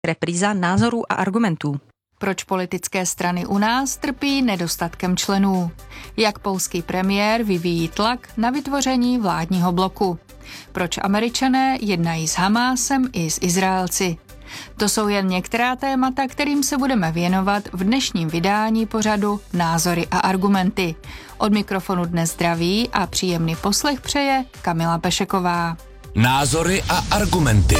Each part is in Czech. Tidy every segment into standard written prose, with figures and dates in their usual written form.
Repríza názorů a argumentů. Proč politické strany u nás trpí nedostatkem členů? Jak polský premiér vyvíjí tlak na vytvoření vládního bloku? Proč Američané jednají s Hamásem i s Izraelci? To jsou jen některá témata, kterým se budeme věnovat v dnešním vydání pořadu Názory a argumenty. Od mikrofonu dnes zdraví a příjemný poslech přeje Kamila Pešeková. Názory a argumenty.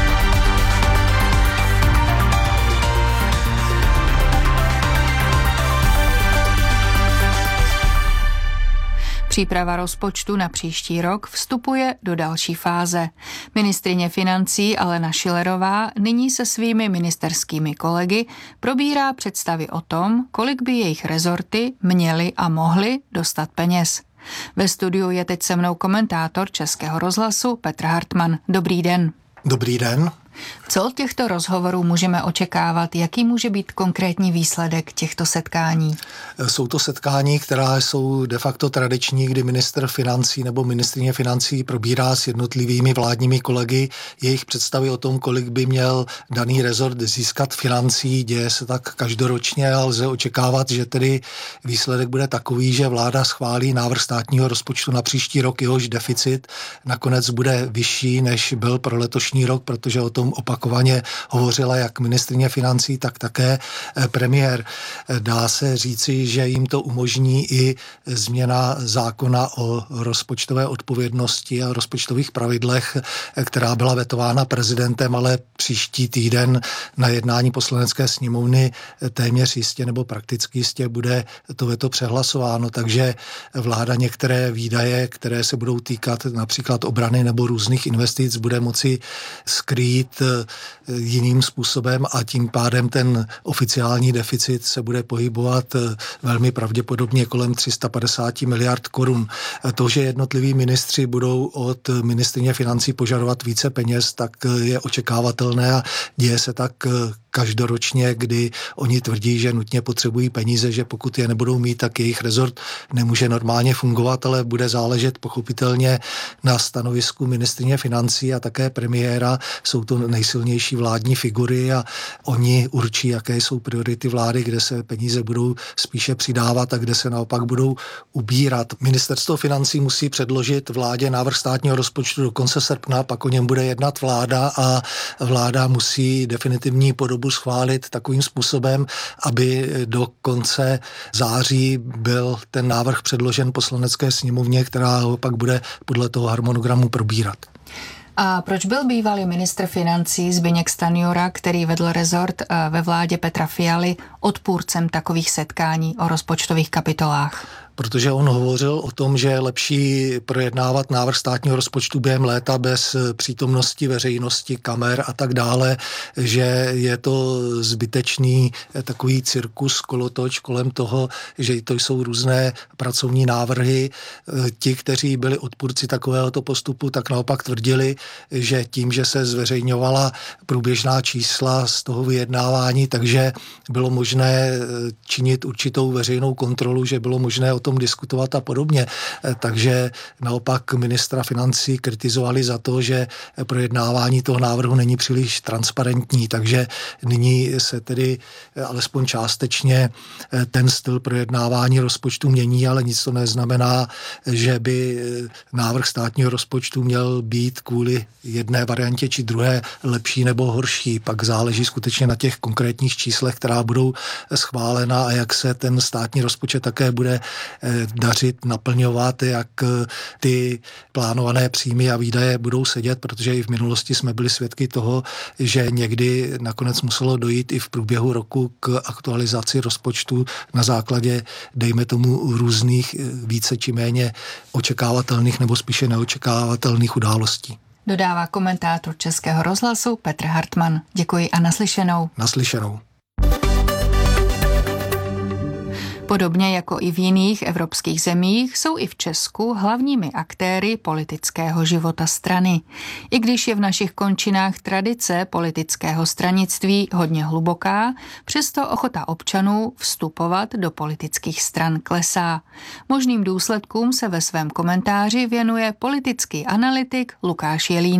Příprava rozpočtu na příští rok vstupuje do další fáze. Ministryně financí Alena Schillerová nyní se svými ministerskými kolegy probírá představy o tom, kolik by jejich rezorty měly a mohly dostat peněz. Ve studiu je teď se mnou komentátor Českého rozhlasu Petr Hartman. Dobrý den. Dobrý den. Co od těchto rozhovorů můžeme očekávat? Jaký může být konkrétní výsledek těchto setkání? Jsou to setkání, která jsou de facto tradiční, kdy ministr financí nebo ministryně financí probírá s jednotlivými vládními kolegy jejich představy o tom, kolik by měl daný rezort získat financí. Děje se tak každoročně a lze očekávat, že tedy výsledek bude takový, že vláda schválí návrh státního rozpočtu na příští rok, jehož deficit nakonec bude vyšší, než byl pro letošní rok, protože o tom opakovaně hovořila jak ministryně financí, tak také premiér. Dá se říci, že jim to umožní i změna zákona o rozpočtové odpovědnosti a rozpočtových pravidlech, která byla vetována prezidentem, ale příští týden na jednání Poslanecké sněmovny téměř jistě nebo prakticky jistě bude to veto přehlasováno, takže vláda některé výdaje, které se budou týkat například obrany nebo různých investic, bude moci skrýt jiným způsobem a tím pádem ten oficiální deficit se bude pohybovat velmi pravděpodobně kolem 350 miliard korun. To, že jednotliví ministři budou od ministryně financí požadovat více peněz, tak je očekávatelné a děje se tak každoročně, kdy oni tvrdí, že nutně potřebují peníze, že pokud je nebudou mít, tak jejich rezort nemůže normálně fungovat, ale bude záležet pochopitelně na stanovisku ministryně financí a také premiéra. Jsou to nejsilnější vládní figury a oni určí, jaké jsou priority vlády, kde se peníze budou spíše přidávat a kde se naopak budou ubírat. Ministerstvo financí musí předložit vládě návrh státního rozpočtu do konce srpna, pak o něm bude jednat vláda a vláda musí definitivní podobu schválit takovým způsobem, aby do konce září byl ten návrh předložen Poslanecké sněmovně, která ho pak bude podle toho harmonogramu probírat. A proč byl bývalý ministr financí Zbyněk Stanjura, který vedl rezort ve vládě Petra Fialy, odpůrcem takových setkání o rozpočtových kapitolách? Protože on hovořil o tom, že je lepší projednávat návrh státního rozpočtu během léta bez přítomnosti veřejnosti, kamer a tak dále, že je to zbytečný takový cirkus, kolotoč kolem toho, že to jsou různé pracovní návrhy. Ti, kteří byli odpůrci takovéhoto postupu, tak naopak tvrdili, že tím, že se zveřejňovala průběžná čísla z toho vyjednávání, takže bylo možné činit určitou veřejnou kontrolu, že bylo možné o tom diskutovat a podobně. Takže naopak ministra financí kritizovali za to, že projednávání toho návrhu není příliš transparentní, takže nyní se tedy alespoň částečně ten styl projednávání rozpočtu mění, ale nic to neznamená, že by návrh státního rozpočtu měl být kvůli jedné variantě či druhé lepší nebo horší. Pak záleží skutečně na těch konkrétních číslech, která budou schválena a jak se ten státní rozpočet také bude dařit naplňovat, jak ty plánované příjmy a výdaje budou sedět, protože i v minulosti jsme byli svědky toho, že někdy nakonec muselo dojít i v průběhu roku k aktualizaci rozpočtu na základě, dejme tomu, různých více či méně očekávatelných nebo spíše neočekávatelných událostí. Dodává komentátor Českého rozhlasu Petr Hartman. Děkuji a naslyšenou. Naslyšenou. Podobně jako i v jiných evropských zemích jsou i v Česku hlavními aktéry politického života strany. I když je v našich končinách tradice politického stranictví hodně hluboká, přesto ochota občanů vstupovat do politických stran klesá. Možným důsledkům se ve svém komentáři věnuje politický analytik Lukáš Jelínek.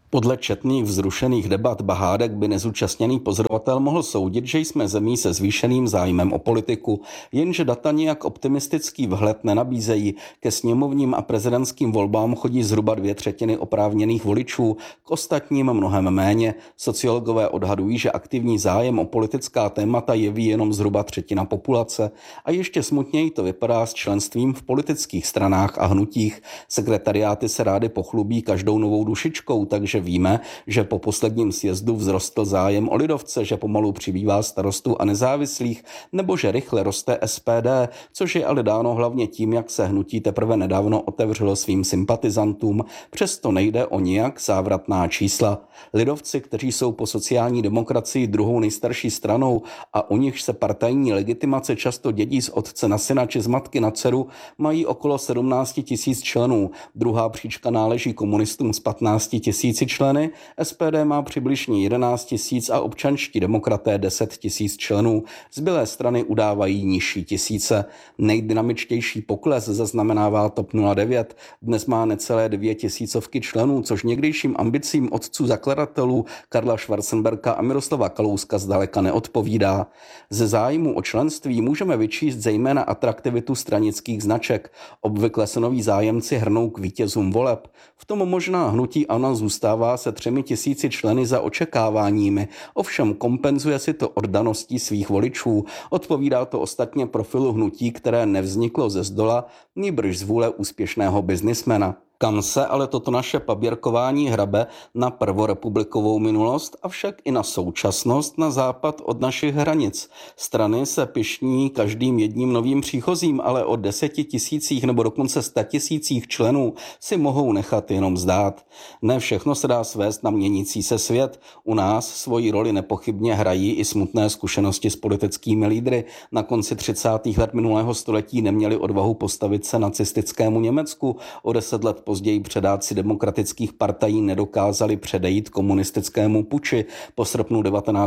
Podle četných vzrušených debat Bahádek by nezúčastněný pozorovatel mohl soudit, že jsme zemí se zvýšeným zájmem o politiku, jenže data nijak optimistický vhled nenabízejí. Ke sněmovním a prezidentským volbám chodí zhruba 2/3 oprávněných voličů, k ostatním mnohem méně. Sociologové odhadují, že aktivní zájem o politická témata jeví jenom zhruba 1/3 populace. A ještě smutněji to vypadá s členstvím v politických stranách a hnutích. Sekretariáty se rády pochlubí každou novou dušičkou, takže víme, že po posledním sjezdu vzrostl zájem o lidovce, že pomalu přibývá starostů a nezávislých, nebo že rychle roste SPD, což je ale dáno hlavně tím, jak se hnutí teprve nedávno otevřelo svým sympatizantům. Přesto nejde o nijak závratná čísla. Lidovci, kteří jsou po sociální demokracii druhou nejstarší stranou a u nich se partajní legitimace často dědí z otce na syna či z matky na dceru, mají okolo 17 000 členů. Druhá příčka náleží komunistům s 15 000 členy, SPD má přibližně 11 000 a občanští demokraté 10 000 členů. Zbylé strany udávají nižší tisíce. Nejdynamičtější pokles zaznamenává TOP 09. Dnes má necelé 2 000 členů, což někdejším ambicím otců zakladatelů Karla Schwarzenberga a Miroslava Kalouska zdaleka neodpovídá. Ze zájmu o členství můžeme vyčíst zejména atraktivitu stranických značek. Obvykle se noví zájemci hrnou k vítězům voleb. V tom možná hnutí ANO zůstává se 3 000 členy za očekáváními, ovšem kompenzuje si to oddaností svých voličů. Odpovídá to ostatně profilu hnutí, které nevzniklo ze zdola, nýbrž z vůle úspěšného biznismena. Kam se ale toto naše paběrkování hrabe na prvorepublikovou minulost, avšak i na současnost na západ od našich hranic. Strany se pyšní každým jedním novým příchozím, ale o 10 000 nebo dokonce 100 000 členů si mohou nechat jenom zdát. Ne všechno se dá svést na měnící se svět. U nás svoji roli nepochybně hrají i smutné zkušenosti s politickými lídry. Na konci 30. let minulého století neměli odvahu postavit se nacistickému Německu. O 10 let později předáci demokratických partají nedokázali předejít komunistickému puči. Po srpnu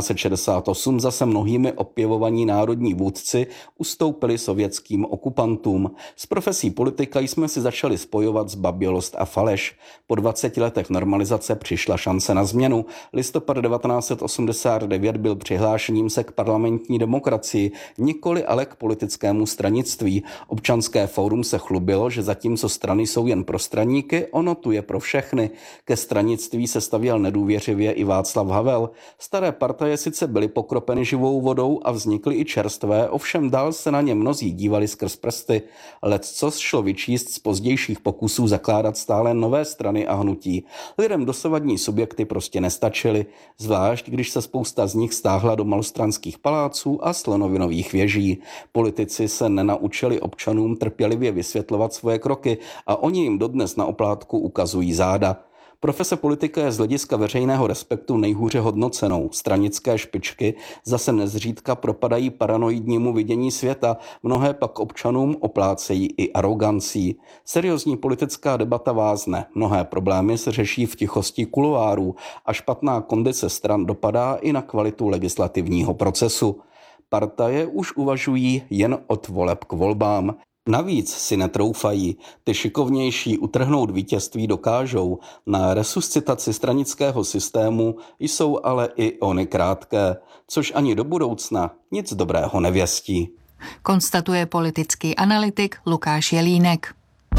1968 zase mnohými opěvovaní národní vůdci ustoupili sovětským okupantům. S profesí politika jsme si začali spojovat zbabělost a faleš. Po 20 letech normalizace přišla šance na změnu. Listopad 1989 byl přihlášením se k parlamentní demokracii, nikoli ale k politickému stranictví. Občanské fórum se chlubilo, že zatímco strany jsou jen pro straníky, ono tu je pro všechny. Ke stranictví se stavěl nedůvěřivě i Václav Havel. Staré partaje sice byly pokropeny živou vodou a vznikly i čerstvé, ovšem dál se na ně mnozí dívali skrz prsty. Leccos šlo vyčíst z pozdějších pokusů zakládat stále nové strany a hnutí. Lidem dosavadní subjekty prostě nestačily, zvlášť když se spousta z nich stáhla do malostranských paláců a slonovinových věží. Politici se nenaučili občanům trpělivě vysvětlovat svoje kroky a oni jim dodnes na oplátku ukazují záda. Profese politika je z hlediska veřejného respektu nejhůře hodnocenou. Stranické špičky zase nezřídka propadají paranoidnímu vidění světa, mnohé pak občanům oplácejí i arogancí. Seriózní politická debata vázne, mnohé problémy se řeší v tichosti kuloárů a špatná kondice stran dopadá i na kvalitu legislativního procesu. Partaje už uvažují jen od voleb k volbám. Navíc si netroufají, ty šikovnější utrhnout vítězství dokážou. Na resuscitaci stranického systému jsou ale i ony krátké, což ani do budoucna nic dobrého nevěstí. Konstatuje politický analytik Lukáš Jelínek.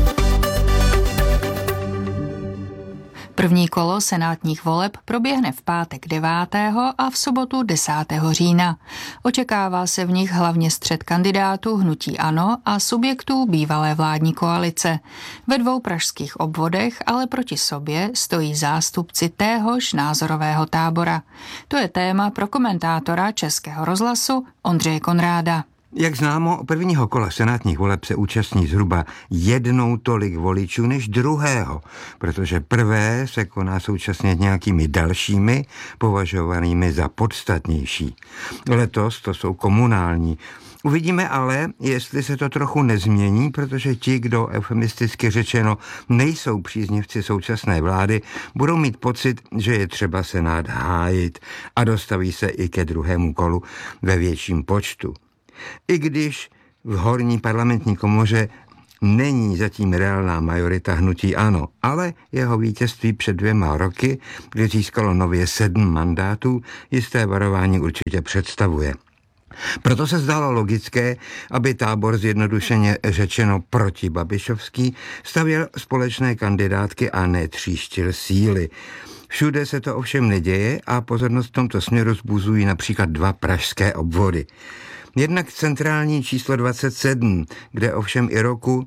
První kolo senátních voleb proběhne v pátek 9. a v sobotu 10. října. Očekává se v nich hlavně střet kandidátů hnutí ANO a subjektů bývalé vládní koalice. Ve 2 pražských obvodech ale proti sobě stojí zástupci téhož názorového tábora. To je téma pro komentátora Českého rozhlasu Ondřeje Konráda. Jak známo, prvního kola senátních voleb se účastní zhruba 1 tolik voličů než druhého, protože prvé se koná současně nějakými dalšími, považovanými za podstatnější. Letos to jsou komunální. Uvidíme ale, jestli se to trochu nezmění, protože ti, kdo eufemisticky řečeno nejsou příznivci současné vlády, budou mít pocit, že je třeba Senát hájit a dostaví se i ke druhému kolu ve větším počtu. I když v horní parlamentní komoře není zatím reálná majorita hnutí ANO, ale jeho vítězství před 2 roky, kdy získalo nově 7 mandátů, jisté varování určitě představuje. Proto se zdálo logické, aby tábor zjednodušeně řečeno protibabišovský stavěl společné kandidátky a netříštil síly. Všude se to ovšem neděje a pozornost v tomto směru vzbuzují například 2 pražské obvody. Jednak centrální číslo 27, kde ovšem i roku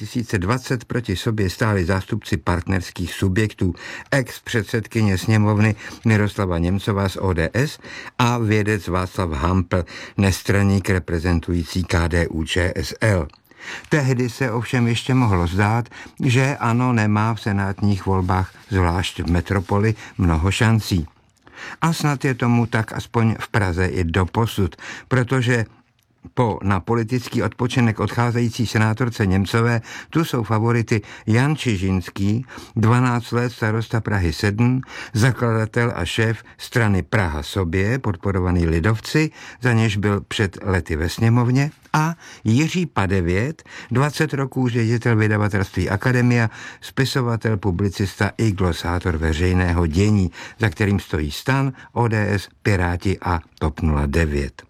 2020 proti sobě stáli zástupci partnerských subjektů, ex-předsedkyně sněmovny Miroslava Němcová z ODS a vědec Václav Hampl, nestraník reprezentující KDU-ČSL. Tehdy se ovšem ještě mohlo zdát, že ANO nemá v senátních volbách, zvlášť v metropoli, mnoho šancí. A snad je tomu tak aspoň v Praze i doposud, protože na politický odpočinek odcházející senátorce Němcové tu jsou favority Jan Čižinský, 12 let starosta Prahy 7, zakladatel a šéf strany Praha sobě, podporovaný lidovci, za něž byl před lety ve sněmovně, a Jiří Padevět, 20 roků ředitel vydavatelství Akademia, spisovatel, publicista i glosátor veřejného dění, za kterým stojí STAN, ODS, Piráti a TOP 09.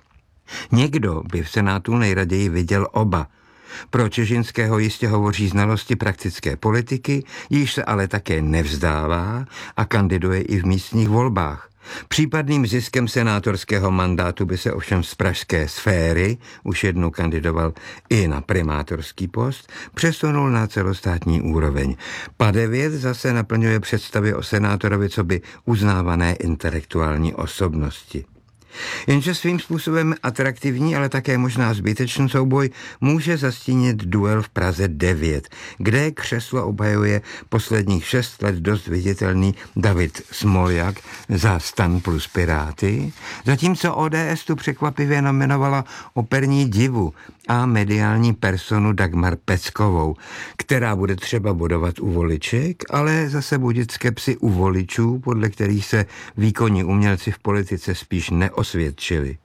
Někdo by v Senátu nejraději viděl oba. Pro Čižinského jistě hovoří znalosti praktické politiky, již se ale také nevzdává a kandiduje i v místních volbách. Případným ziskem senátorského mandátu by se ovšem z pražské sféry, už jednou kandidoval i na primátorský post, přesunul na celostátní úroveň. Padevět zase naplňuje představy o senátorovi coby uznávané intelektuální osobnosti. Jenže svým způsobem atraktivní, ale také možná zbytečný souboj může zastínit duel v Praze 9, kde křeslo obhajuje posledních 6 let dost viditelný David Smoljak za STAN plus Piráty, zatímco ODS tu překvapivě nominovala operní divu a mediální personu Dagmar Peckovou, která bude třeba bodovat u voliček, ale zase budit skepsi u voličů, podle kterých se výkonní umělci v politice spíš neosvědčili.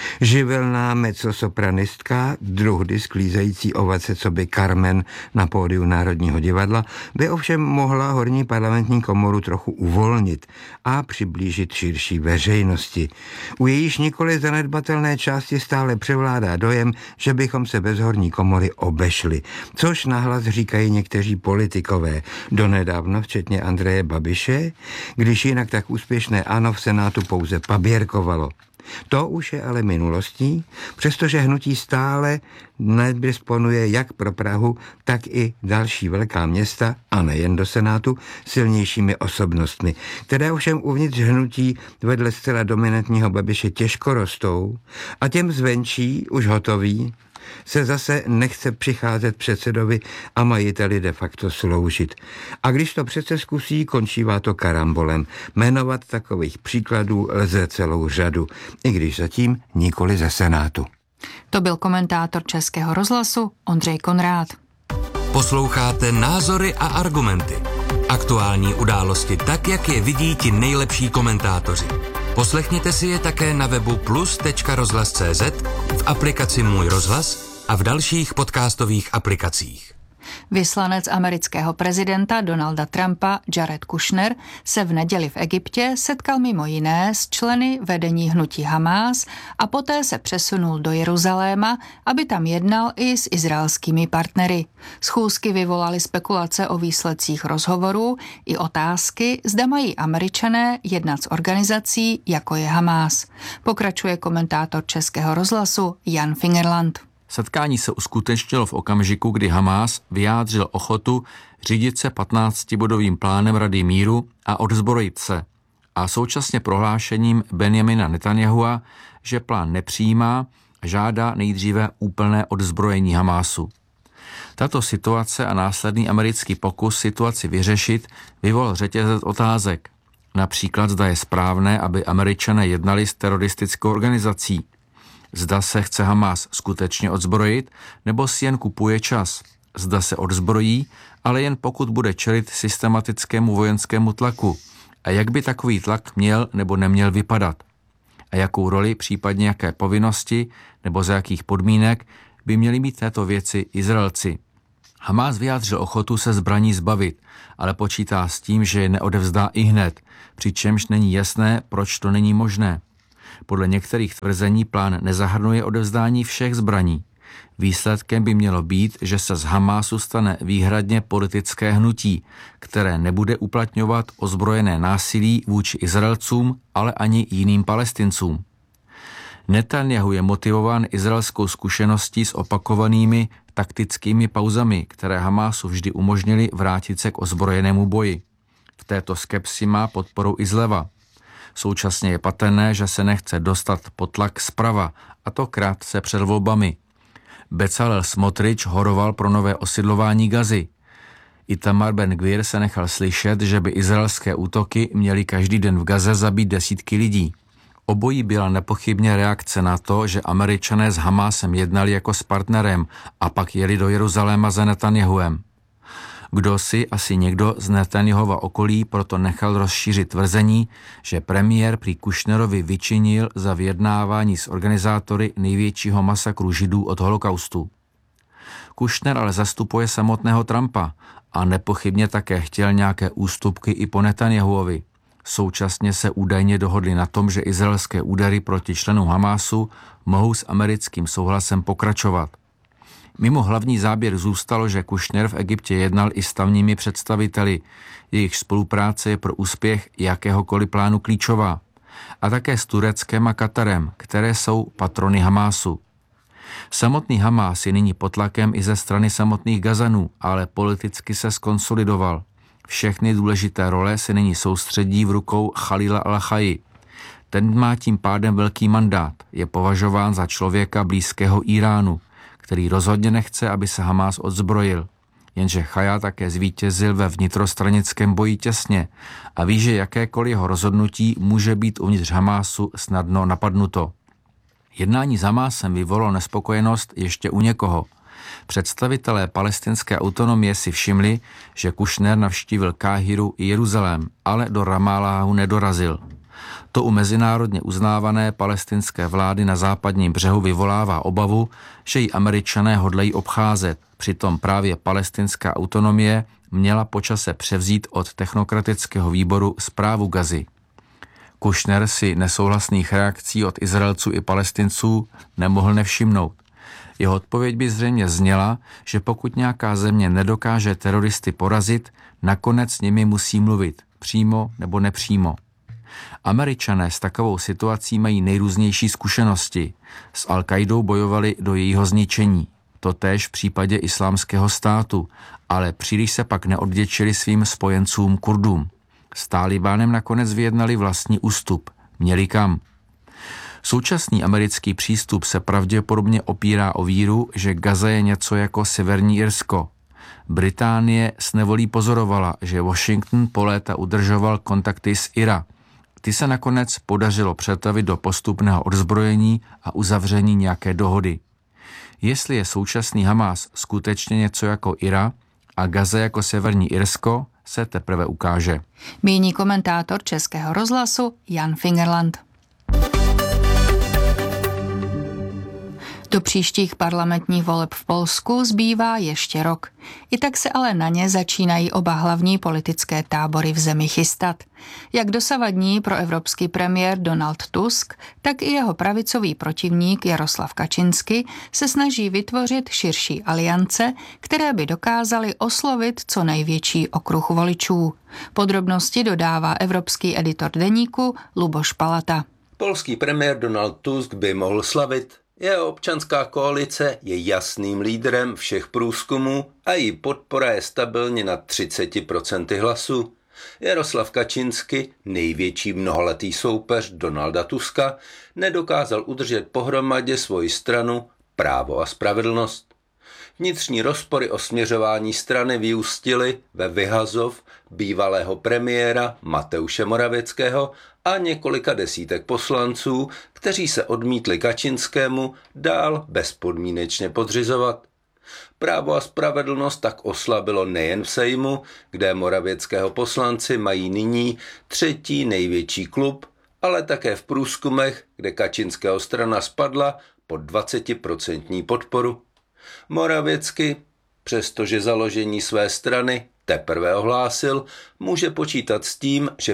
Živelná mezzosopranistka, druhdy sklízející ovace coby Carmen na pódiu Národního divadla, by ovšem mohla horní parlamentní komoru trochu uvolnit a přiblížit širší veřejnosti. U jejíž nikoli zanedbatelné části stále převládá dojem, že bychom se bez horní komory obešli, což nahlas říkají někteří politikové, donedávna včetně Andreje Babiše, když jinak tak úspěšné ANO v Senátu pouze paběrkovalo. To už je ale minulostí, přestože hnutí stále nedisponuje jak pro Prahu, tak i další velká města, a nejen do Senátu, silnějšími osobnostmi, které ovšem uvnitř hnutí vedle zcela dominantního Babiše těžko rostou a těm zvenčí, už hotoví, se zase nechce přicházet předsedovi a majiteli de facto sloužit. A když to přece zkusí, končívá to karambolem. Jmenovat takových příkladů lze celou řadu, i když zatím nikoli ze Senátu. To byl komentátor Českého rozhlasu Ondřej Konrád. Posloucháte Názory a argumenty. Aktuální události tak, jak je vidí ti nejlepší komentátoři. Poslechněte si je také na webu plus.rozhlas.cz, v aplikaci Můj rozhlas a v dalších podcastových aplikacích. Vyslanec amerického prezidenta Donalda Trumpa Jared Kushner se v neděli v Egyptě setkal mimo jiné s členy vedení hnutí Hamás a poté se přesunul do Jeruzaléma, aby tam jednal i s izraelskými partnery. Schůzky vyvolaly spekulace o výsledcích rozhovorů i otázky, zda mají Američané jednat s organizací, jako je Hamás. Pokračuje komentátor Českého rozhlasu Jan Fingerland. Setkání se uskutečnilo v okamžiku, kdy Hamás vyjádřil ochotu řídit se 15bodovým plánem Rady míru a odzbrojit se a současně prohlášením Benjamina Netanyahua, že plán nepřijímá a žádá nejdříve úplné odzbrojení Hamásu. Tato situace a následný americký pokus situaci vyřešit vyvolal řetězec otázek. Například, zda je správné, aby Američané jednali s teroristickou organizací. Zda se chce Hamás skutečně odzbrojit, nebo si jen kupuje čas. Zda se odzbrojí, ale jen pokud bude čelit systematickému vojenskému tlaku. A jak by takový tlak měl nebo neměl vypadat? A jakou roli, případně jaké povinnosti, nebo za jakých podmínek by měli mít této věci Izraelci? Hamás vyjádřil ochotu se zbraní zbavit, ale počítá s tím, že je neodevzdá ihned, přičemž není jasné, proč to není možné. Podle některých tvrzení plán nezahrnuje odevzdání všech zbraní. Výsledkem by mělo být, že se z Hamásu stane výhradně politické hnutí, které nebude uplatňovat ozbrojené násilí vůči Izraelcům, ale ani jiným Palestincům. Netanjahu je motivován izraelskou zkušeností s opakovanými taktickými pauzami, které Hamásu vždy umožnily vrátit se k ozbrojenému boji. V této skepsi má podporu i zleva. Současně je patrné, že se nechce dostat pod tlak zprava, a to krátce před volbami. Bezalel Smotrič horoval pro nové osidlování Gazy. Itamar Ben-Gvir se nechal slyšet, že by izraelské útoky měly každý den v Gaze zabít desítky lidí. Obojí byla nepochybně reakce na to, že Američané s Hamásem jednali jako s partnerem a pak jeli do Jeruzaléma za Netanjahuem. Kdo si, asi někdo z Netanjahova okolí, proto nechal rozšířit tvrzení, že premiér prý Kušnerovi vyčinil za vyjednávání s organizátory největšího masakru Židů od holokaustu. Kušner ale zastupuje samotného Trumpa a nepochybně také chtěl nějaké ústupky i po Netanjahuovi. Současně se údajně dohodli na tom, že izraelské údery proti členům Hamásu mohou s americkým souhlasem pokračovat. Mimo hlavní záběr zůstalo, že Kušner v Egyptě jednal i s tamními představiteli. Jejich spolupráce je pro úspěch jakéhokoliv plánu klíčová. A také s Tureckem a Katarem, které jsou patrony Hamásu. Samotný Hamás je nyní pod tlakem i ze strany samotných Gazanů, ale politicky se skonsolidoval. Všechny důležité role se nyní soustředí v rukou Chalila al-Chaji. Ten má tím pádem velký mandát, je považován za člověka blízkého Iránu, který rozhodně nechce, aby se Hamás odzbrojil. Jenže Chaja také zvítězil ve vnitrostranickém boji těsně a ví, že jakékoliv jeho rozhodnutí může být uvnitř Hamásu snadno napadnuto. Jednání s Hamásem vyvolalo nespokojenost ještě u někoho. Představitelé palestinské autonomie si všimli, že Kušner navštívil Káhiru i Jeruzalém, ale do Ramáláhu nedorazil. To u mezinárodně uznávané palestinské vlády na západním břehu vyvolává obavu, že ji Američané hodlají obcházet. Přitom právě palestinská autonomie měla po čase převzít od technokratického výboru správu Gazy. Kušner si nesouhlasných reakcí od Izraelců i Palestinců nemohl nevšimnout. Jeho odpověď by zřejmě zněla, že pokud nějaká země nedokáže teroristy porazit, nakonec s nimi musí mluvit, přímo nebo nepřímo. Američané s takovou situací mají nejrůznější zkušenosti. S Al-Qaidou bojovali do jejího zničení. Totéž v případě Islámského státu, ale příliš se pak neodděčili svým spojencům Kurdům. S Tálibánem nakonec vyjednali vlastní ústup. Měli kam. Současný americký přístup se pravděpodobně opírá o víru, že Gaza je něco jako Severní Irsko. Británie s nevolí pozorovala, že Washington po léta udržoval kontakty s IRA. Ty se nakonec podařilo přetavit do postupného odzbrojení a uzavření nějaké dohody. Jestli je současný Hamás skutečně něco jako IRA a Gaza jako Severní Irsko, se teprve ukáže. Míní komentátor Českého rozhlasu Jan Fingerland. Do příštích parlamentních voleb v Polsku zbývá ještě rok. I tak se ale na ně začínají oba hlavní politické tábory v zemi chystat. Jak dosavadní proevropský premiér Donald Tusk, tak i jeho pravicový protivník Jaroslav Kaczyński se snaží vytvořit širší aliance, které by dokázaly oslovit co největší okruh voličů. Podrobnosti dodává evropský editor deníku Luboš Palata. Polský premiér Donald Tusk by mohl slavit. Jeho občanská koalice je jasným lídrem všech průzkumů a její podpora je stabilně na 30% hlasů. Jaroslav Kaczyński, největší mnohaletý soupeř Donalda Tuska, nedokázal udržet pohromadě svoji stranu Právo a spravedlnost. Vnitřní rozpory o směřování strany vyústily ve vyhazov bývalého premiéra Mateusze Morawieckého a několika desítek poslanců, kteří se odmítli Kaczyńskému dál bezpodmínečně podřizovat. Právo a spravedlnost tak oslabilo nejen v Sejmu, kde Morawieckého poslanci mají nyní třetí největší klub, ale také v průzkumech, kde Kaczyńského strana spadla pod 20% podporu. Morawiecký Přestože založení své strany teprve ohlásil, může počítat s tím, že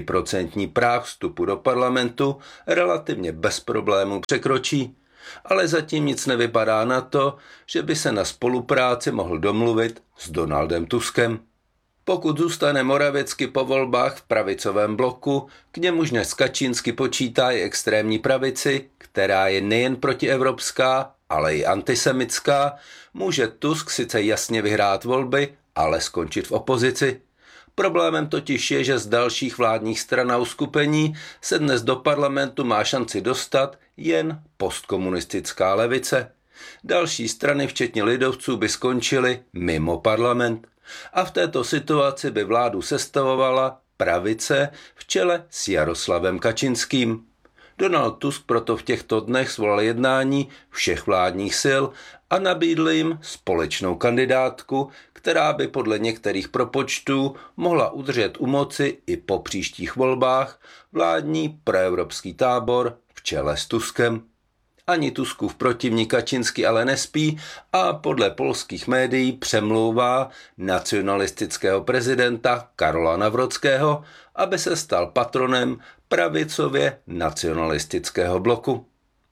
5% práh vstupu do parlamentu relativně bez problémů překročí. Ale zatím nic nevypadá na to, že by se na spolupráci mohl domluvit s Donaldem Tuskem. Pokud zůstane Morawiecki po volbách v pravicovém bloku, k němuž dnes Kačínsky počítá i extrémní pravici, která je nejen protievropská, ale i antisemitská, může Tusk sice jasně vyhrát volby, ale skončit v opozici. Problémem totiž je, že z dalších vládních stran a uskupení se dnes do parlamentu má šanci dostat jen postkomunistická levice. Další strany, včetně lidovců, by skončily mimo parlament. A v této situaci by vládu sestavovala pravice v čele s Jaroslavem Kačinským. Donald Tusk proto v těchto dnech svolal jednání všech vládních sil a nabídl jim společnou kandidátku, která by podle některých propočtů mohla udržet u moci i po příštích volbách vládní proevropský tábor v čele s Tuskem. Ani Tuskův protivník Kačinský ale nespí a podle polských médií přemlouvá nacionalistického prezidenta Karola Nawrockiego, aby se stal patronem pravicově nacionalistického bloku.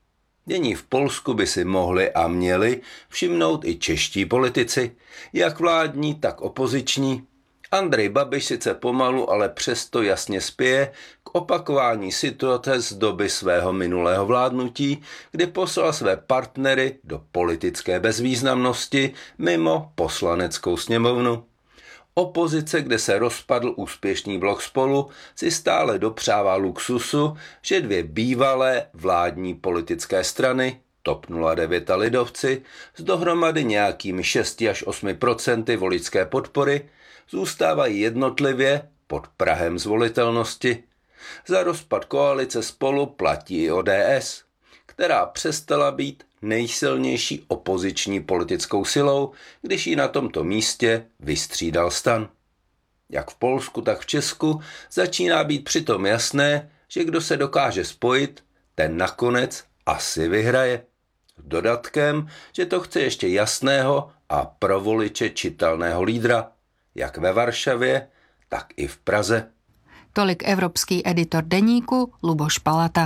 Dění v Polsku by si mohli a měli všimnout i čeští politici, jak vládní, tak opoziční. Andrej Babiš sice pomalu, ale přesto jasně spěje k opakování situace z doby svého minulého vládnutí, kdy poslal své partnery do politické bezvýznamnosti mimo poslaneckou sněmovnu. Opozice, kde se rozpadl úspěšný blok Spolu, si stále dopřává luxusu, že dvě bývalé vládní politické strany, TOP 09 a lidovci, s dohromady nějakými 6 až 8% voličské podpory, zůstávají jednotlivě pod prahem zvolitelnosti. Za rozpad koalice Spolu platí i ODS, která přestala být nejsilnější opoziční politickou silou, když ji na tomto místě vystřídal STAN. Jak v Polsku, tak v Česku začíná být přitom jasné, že kdo se dokáže spojit, ten nakonec asi vyhraje. Dodatkem, že to chce ještě jasného a pro voliče čitelného lídra, jak ve Varšavě, tak i v Praze. Tolik evropský editor deníku Luboš Palata.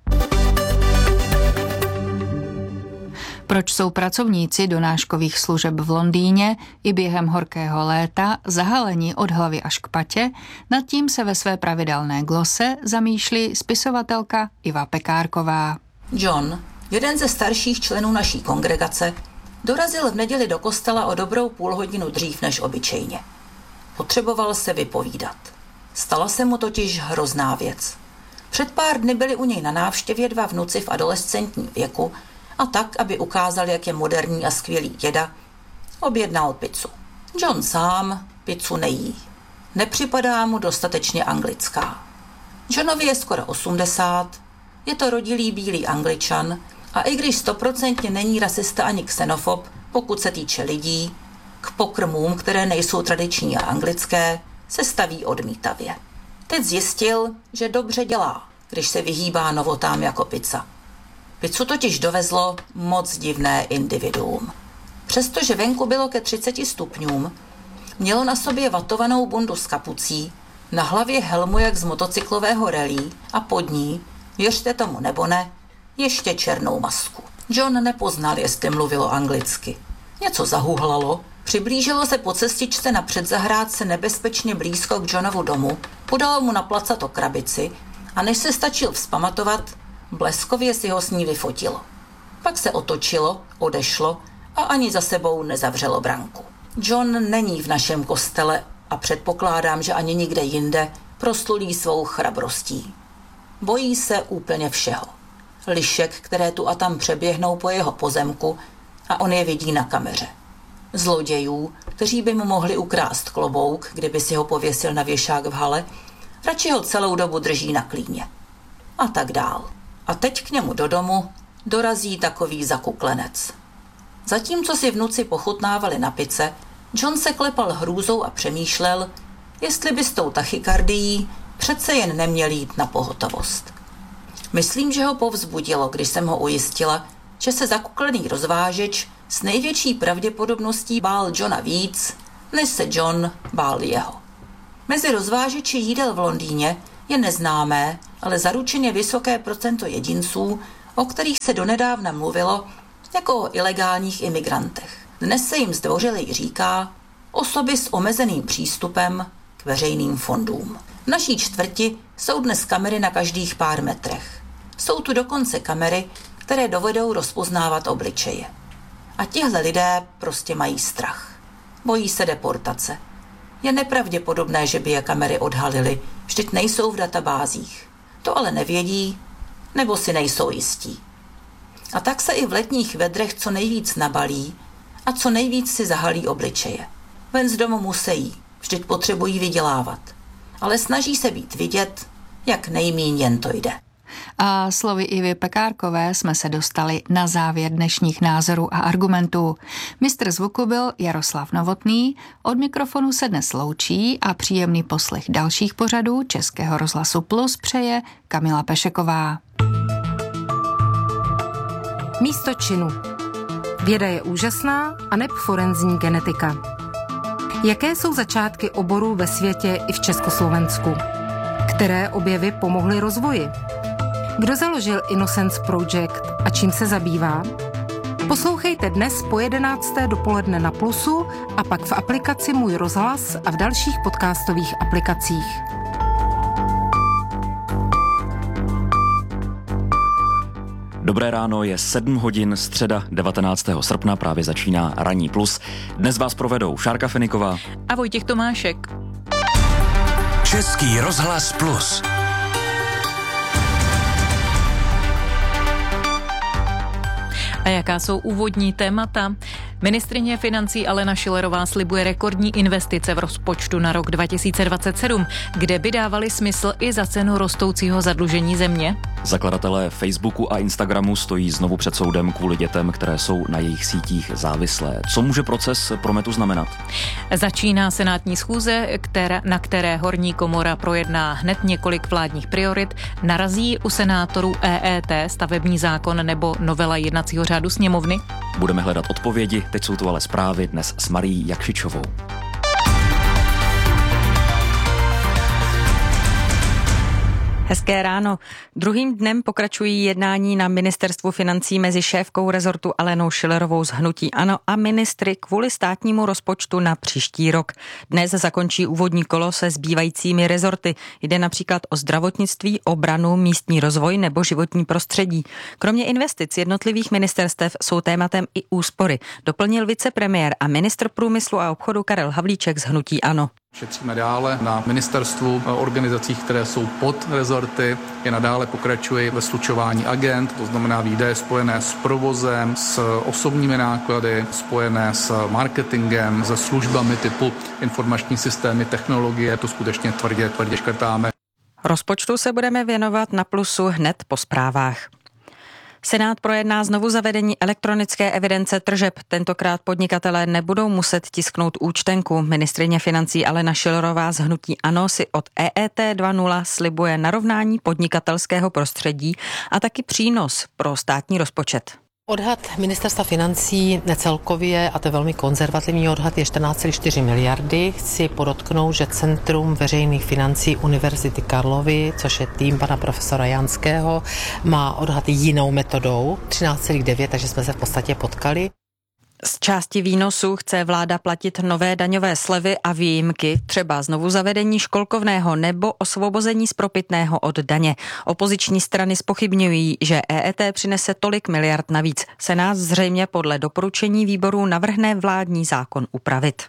Proč jsou pracovníci donáškových služeb v Londýně i během horkého léta zahaleni od hlavy až k patě, nad tím se ve své pravidelné glose zamýšlí spisovatelka Iva Pekárková. John, jeden ze starších členů naší kongregace, dorazil v neděli do kostela o dobrou půl hodinu dřív než obyčejně. Potřeboval se vypovídat. Stala se mu totiž hrozná věc. Před pár dny byli u něj na návštěvě dva vnuci v adolescentním věku a tak, aby ukázal, jak je moderní a skvělý děda, objednal pizzu. John sám pizzu nejí. Nepřipadá mu dostatečně anglická. Johnovi je skoro 80, je to rodilý bílý Angličan a i když 100% není rasista ani xenofob, pokud se týče lidí, k pokrmům, které nejsou tradiční a anglické, se staví odmítavě. Teď zjistil, že dobře dělá, když se vyhýbá novotám jako pizza. Pizzu totiž dovezlo moc divné individuum. Přestože venku bylo ke 30 stupňům, mělo na sobě vatovanou bundu s kapucí, na hlavě helmu jak z motocyklového rally a pod ní, věřte tomu nebo ne, ještě černou masku. John nepoznal, jestli mluvilo anglicky. Něco zahuhlalo, přiblížilo se po cestičce na předzahrádce nebezpečně blízko k Johnovu domu, podalo mu na placato krabici a než se stačil vzpamatovat, bleskově si ho s ní vyfotilo. Pak se otočilo, odešlo a ani za sebou nezavřelo branku. John není v našem kostele a předpokládám, že ani nikde jinde proslulý svou chrabrostí. Bojí se úplně všeho. Lišek, které tu a tam přeběhnou po jeho pozemku a on je vidí na kameře. Zlodějů, kteří by mu mohli ukrást klobouk, kdyby si ho pověsil na věšák v hale, radši ho celou dobu drží na klíně. A tak dál. A teď k němu do domu dorazí takový zakuklenec. Zatímco si vnuci pochutnávali na pice, John se klepal hrůzou a přemýšlel, jestli by s tou tachykardií přece jen neměl jít na pohotovost. Myslím, že ho povzbudilo, když jsem ho ujistila, že se zakuklený rozvážeč s největší pravděpodobností bál Johna víc, než se John bál jeho. Mezi rozvážeči jídel v Londýně je neznámé, ale zaručeně vysoké procento jedinců, o kterých se donedávna mluvilo jako o ilegálních imigrantech. Dnes se jim zdvořilej říká osoby s omezeným přístupem k veřejným fondům. V naší čtvrti jsou dnes kamery na každých pár metrech. Jsou tu dokonce kamery, které dovedou rozpoznávat obličeje. A tihle lidé prostě mají strach. Bojí se deportace. Je nepravděpodobné, že by je kamery odhalily, vždyť nejsou v databázích. To ale nevědí, nebo si nejsou jistí. A tak se i v letních vedrech co nejvíc nabalí a co nejvíc si zahalí obličeje. Ven z domu musejí, vždyť potřebují vydělávat. Ale snaží se být vidět, jak nejmíň jen to jde. A slovy Ivy Pekárkové jsme se dostali na závěr dnešních názorů a argumentů. Mistr zvuku byl Jaroslav Novotný, od mikrofonu se dnes loučí a příjemný poslech dalších pořadů Českého rozhlasu Plus přeje Kamila Pešeková. Místo činu. Věda je úžasná, aneb forenzní genetika. Jaké jsou začátky oborů ve světě i v Československu? Které objevy pomohly rozvoji? Kdo založil Innocence Project a čím se zabývá? Poslouchejte dnes po 11. dopoledne na Plusu a pak v aplikaci Můj rozhlas a v dalších podcastových aplikacích. Dobré ráno, je 7 hodin, středa 19. srpna, právě začíná Ranní Plus. Dnes vás provedou Šárka Feniková a Vojtěch Tomášek. Český rozhlas Plus. A jaká jsou úvodní témata? Ministryně financí Alena Schillerová slibuje rekordní investice v rozpočtu na rok 2027, kde by dávaly smysl i za cenu rostoucího zadlužení země. Zakladatelé Facebooku a Instagramu stojí znovu před soudem kvůli dětem, které jsou na jejich sítích závislé. Co může proces pro Metu znamenat? Začíná senátní schůze, na které horní komora projedná hned několik vládních priorit. Narazí u senátorů EET, stavební zákon nebo novela jednacího řádu sněmovny? Budeme hledat odpovědi, teď jsou tu ale zprávy dnes s Marií Jakšičovou. Hezké ráno. Druhým dnem pokračují jednání na ministerstvu financí mezi šéfkou rezortu Alenou Schillerovou z hnutí ANO a ministry kvůli státnímu rozpočtu na příští rok. Dnes zakončí úvodní kolo se zbývajícími rezorty. Jde například o zdravotnictví, obranu, místní rozvoj nebo životní prostředí. Kromě investic jednotlivých ministerstev jsou tématem i úspory, doplnil vicepremiér a ministr průmyslu a obchodu Karel Havlíček z hnutí ANO. Šetříme dále na ministerstvu, organizacích, které jsou pod rezorty. I nadále pokračují ve slučování agent, to znamená výdaje spojené s provozem, s osobními náklady, spojené s marketingem, se službami typu informační systémy, technologie. To skutečně tvrdě škrtáme. Rozpočtu se budeme věnovat na Plusu hned po zprávách. Senát projedná znovu zavedení elektronické evidence tržeb. Tentokrát podnikatelé nebudou muset tisknout účtenku. Ministryně financí Alena Schillerová z hnutí ANO si od EET 2.0 slibuje narovnání podnikatelského prostředí a taky přínos pro státní rozpočet. Odhad ministerstva financí celkově, a to je velmi konzervativní odhad, je 14,4 miliardy. Chci podotknout, že Centrum veřejných financí Univerzity Karlovy, což je tým pana profesora Janského, má odhad jinou metodou, 13,9, takže jsme se v podstatě potkali. Z části výnosu chce vláda platit nové daňové slevy a výjimky, třeba znovu zavedení školkovného nebo osvobození z propitného od daně. Opoziční strany zpochybňují, že EET přinese tolik miliard navíc. Senát zřejmě podle doporučení výboru navrhne vládní zákon upravit.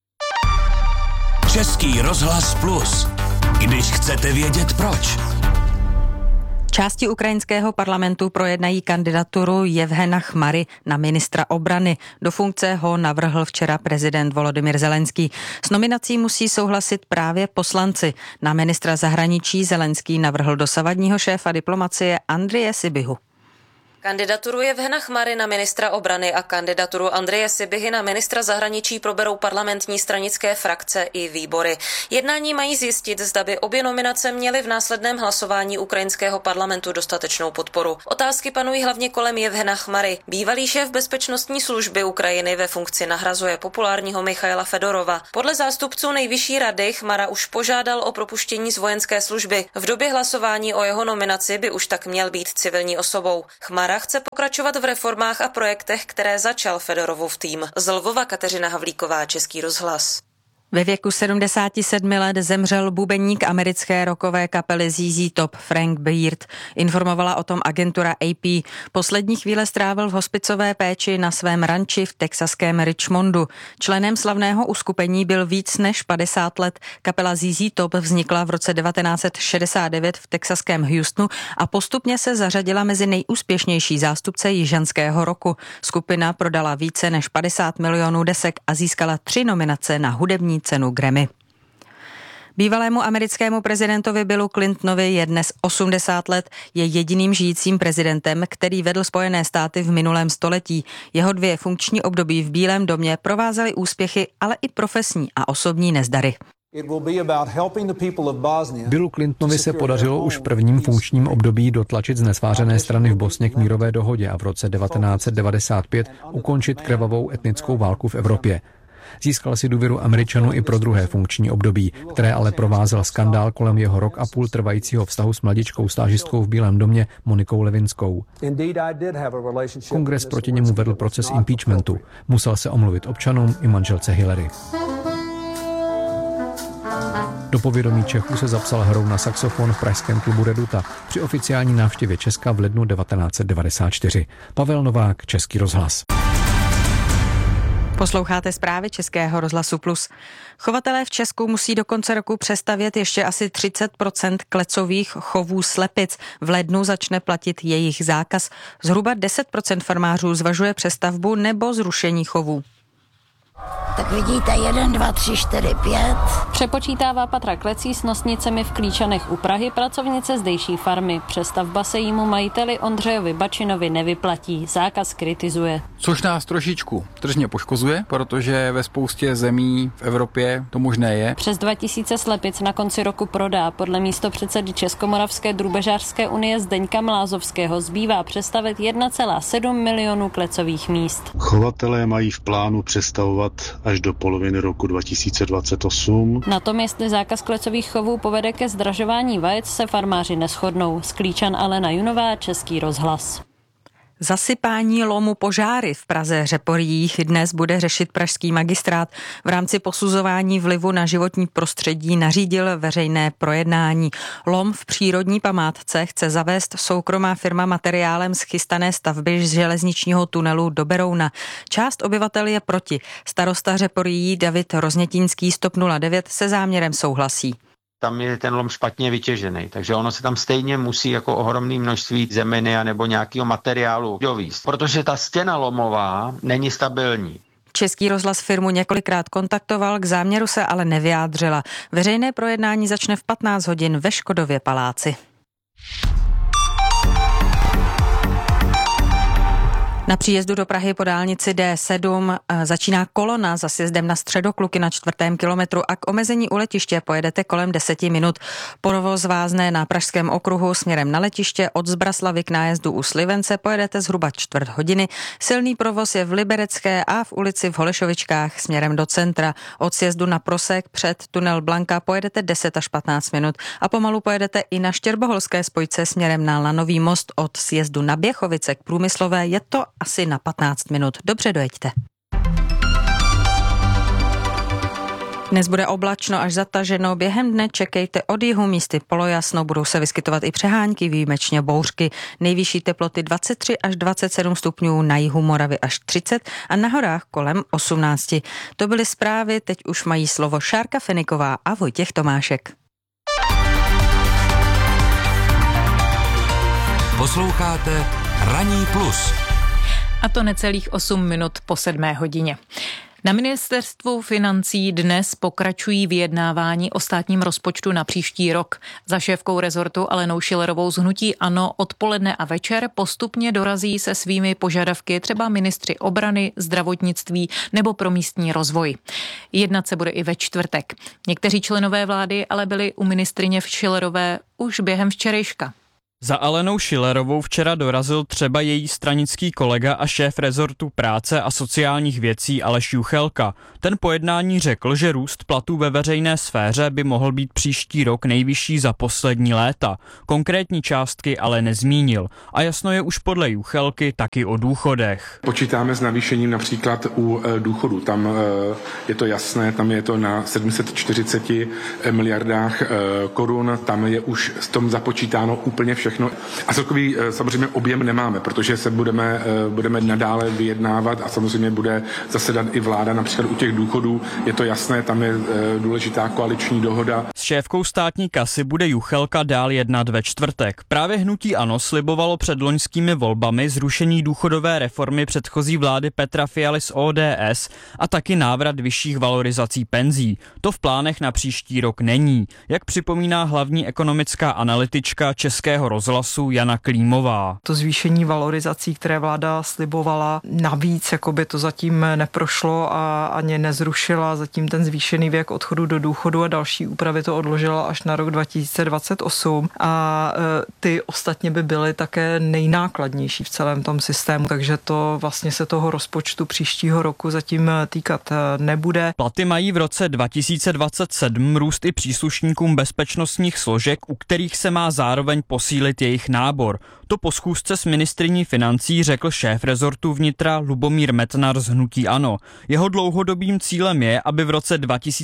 Český rozhlas Plus. Když chcete vědět proč. Části ukrajinského parlamentu projednají kandidaturu Jevhena Chmary na ministra obrany. Do funkce ho navrhl včera prezident Volodymyr Zelenský. S nominací musí souhlasit právě poslanci. Na ministra zahraničí Zelenský navrhl dosavadního šéfa diplomacie Andreje Sybihu. Kandidaturu Jevhena Chmary na ministra obrany a kandidaturu Andreje Sibihy na ministra zahraničí proberou parlamentní stranické frakce i výbory. Jednání mají zjistit, zda by obě nominace měly v následném hlasování ukrajinského parlamentu dostatečnou podporu. Otázky panují hlavně kolem Jevhena Chmary. Bývalý šéf bezpečnostní služby Ukrajiny ve funkci nahrazuje populárního Michaila Fedorova. Podle zástupců nejvyšší rady Chmara už požádal o propuštění z vojenské služby. V době hlasování o jeho nominaci by už tak měl být civilní osobou. Chmara chce pokračovat v reformách a projektech, které začal Fedorovův tým. Z Lvova Kateřina Havlíková, Český rozhlas. Ve věku 77 let zemřel bubeník americké rockové kapely ZZ Top Frank Beard. Informovala o tom agentura AP. Poslední chvíle strávil v hospicové péči na svém ranči v texaském Richmondu. Členem slavného uskupení byl víc než 50 let. Kapela ZZ Top vznikla v roce 1969 v texaském Houstonu a postupně se zařadila mezi nejúspěšnější zástupce jižanského rocku. Skupina prodala více než 50 milionů desek a získala 3 nominace na hudební cenu Grammy. Bývalému americkému prezidentovi Billu Clintonovi je dnes 80 let, je jediným žijícím prezidentem, který vedl Spojené státy v minulém století. Jeho 2 funkční období v Bílém domě provázely úspěchy, ale i profesní a osobní nezdary. Billu Clintonovi se podařilo už v prvním funkčním období dotlačit znesvářené strany v Bosně k mírové dohodě a v roce 1995 ukončit krvavou etnickou válku v Evropě. Získal si důvěru Američanů i pro druhé funkční období, které ale provázel skandál kolem jeho rok a půl trvajícího vztahu s mladičkou stážistkou v Bílém domě Monikou Lewinskou. Kongres proti němu vedl proces impeachmentu. Musel se omluvit občanům i manželce Hillary. Do povědomí Čechů se zapsal hrou na saxofon v pražském klubu Reduta při oficiální návštěvě Česka v lednu 1994. Pavel Novák, Český rozhlas. Posloucháte zprávy Českého rozhlasu Plus. Chovatelé v Česku musí do konce roku přestavět ještě asi 30% klecových chovů slepic. V lednu začne platit jejich zákaz. Zhruba 10% farmářů zvažuje přestavbu nebo zrušení chovů. Tak vidíte, 1, 2, 3, 4, 5. Přepočítává Patra Klecí s nosnicemi v Klíčanech u Prahy pracovnice zdejší farmy. Přestavba se jímu majiteli Ondřejovi Bačinovi nevyplatí. Zákaz kritizuje. Což nás trošičku tržně poškozuje, protože ve spoustě zemí v Evropě to možné je. Přes 2000 slepic na konci roku prodá. Podle místopředsedy Českomoravské drůbežářské unie Zdeňka Mlázovského zbývá přestavět 1,7 milionu klecových míst. Chovatelé mají v plánu přestavovat až do poloviny roku 2028. Na tom, jestli zákaz klecových chovů povede ke zdražování vajec, se farmáři neshodnou. Z Klíčan Alena Junová, Český rozhlas. Zasypání lomu požáry v Praze Řeporyjích dnes bude řešit pražský magistrát. V rámci posuzování vlivu na životní prostředí nařídil veřejné projednání. Lom v přírodní památce chce zavést soukromá firma materiálem z chystané stavby z železničního tunelu do Berouna. Část obyvatel je proti. Starosta Řeporyjí David Roznětínský z TOP 09 se záměrem souhlasí. Tam je ten lom špatně vytěžený, takže ono se tam stejně musí jako ohromné množství zeminy nebo nějakého materiálu dovízt, protože ta stěna lomová není stabilní. Český rozhlas firmu několikrát kontaktoval, k záměru se ale nevyjádřila. Veřejné projednání začne v 15 hodin ve Škodově paláci. Na příjezdu do Prahy po dálnici D7 začíná kolona za sjezdem na Středokluky na 4. kilometru a k omezení u letiště pojedete kolem 10 minut. Provoz vázne na Pražském okruhu směrem na letiště, od Zbraslavy k nájezdu u Slivence pojedete zhruba 4 hodiny. Silný provoz je v Liberecké a v ulici v Holešovičkách směrem do centra. Od sjezdu na Prosek před tunel Blanka pojedete 10 až 15 minut a pomalu pojedete i na Štěrboholské spojce směrem na Lanový most. Od sjezdu na Běchovice k Průmyslové je to asi na 15 minut. Dobře dojeďte. Dnes bude oblačno až zataženo, během dne čekejte od jihu místy polojasno, budou se vyskytovat i přehánky, výjimečně bouřky. Nejvyšší teploty 23 až 27 stupňů, na jihu Moravy až 30 a na horách kolem 18. To byly zprávy, teď už mají slovo Šárka Feniková a Vojtěch Tomášek. Posloucháte Ranní plus. A to necelých 8 minut po 7 hodině. Na ministerstvu financí dnes pokračují vyjednávání o státním rozpočtu na příští rok. Za šéfkou rezortu Alenou Schillerovou z hnutí ANO odpoledne a večer postupně dorazí se svými požadavky třeba ministři obrany, zdravotnictví nebo pro místní rozvoj. Jednat se bude i ve čtvrtek. Někteří členové vlády ale byli u ministryně Schillerové už během včerejška. Za Alenou Schillerovou včera dorazil třeba její stranický kolega a šéf rezortu práce a sociálních věcí Aleš Juchelka. Ten po jednání řekl, že růst platů ve veřejné sféře by mohl být příští rok nejvyšší za poslední léta. Konkrétní částky ale nezmínil. A jasno je už podle Juchelky taky o důchodech. Počítáme s navýšením například u důchodu. Tam je to jasné, tam je to na 740 miliardách korun. Tam je už s tom započítáno úplně všechno. A celkový samozřejmě objem nemáme, protože se budeme nadále vyjednávat a samozřejmě bude zasedat i vláda například u těch důchodů. Je to jasné, tam je důležitá koaliční dohoda. S šéfkou státní kasy bude Juchelka dál jednat ve čtvrtek. Právě hnutí ANO slibovalo před loňskými volbami zrušení důchodové reformy předchozí vlády Petra Fialy z ODS a taky návrat vyšších valorizací penzí. To v plánech na příští rok není, jak připomíná hlavní ekonomická analytička Českého rozhlasu Jana Klímová. To zvýšení valorizací, které vláda slibovala, navíc jakoby to zatím neprošlo a ani nezrušila. Zatím ten zvýšený věk odchodu do důchodu a další úpravy to odložila až na rok 2028 a ty ostatně by byly také nejnákladnější v celém tom systému, takže to vlastně se toho rozpočtu příštího roku zatím týkat nebude. Platy mají v roce 2027 růst i příslušníkům bezpečnostních složek, u kterých se má zároveň posílit jejich nábor. To po schůzce s ministryní financí řekl šéf rezortu vnitra Lubomír Metnar z hnutí ANO. Jeho dlouhodobým cílem je, aby v roce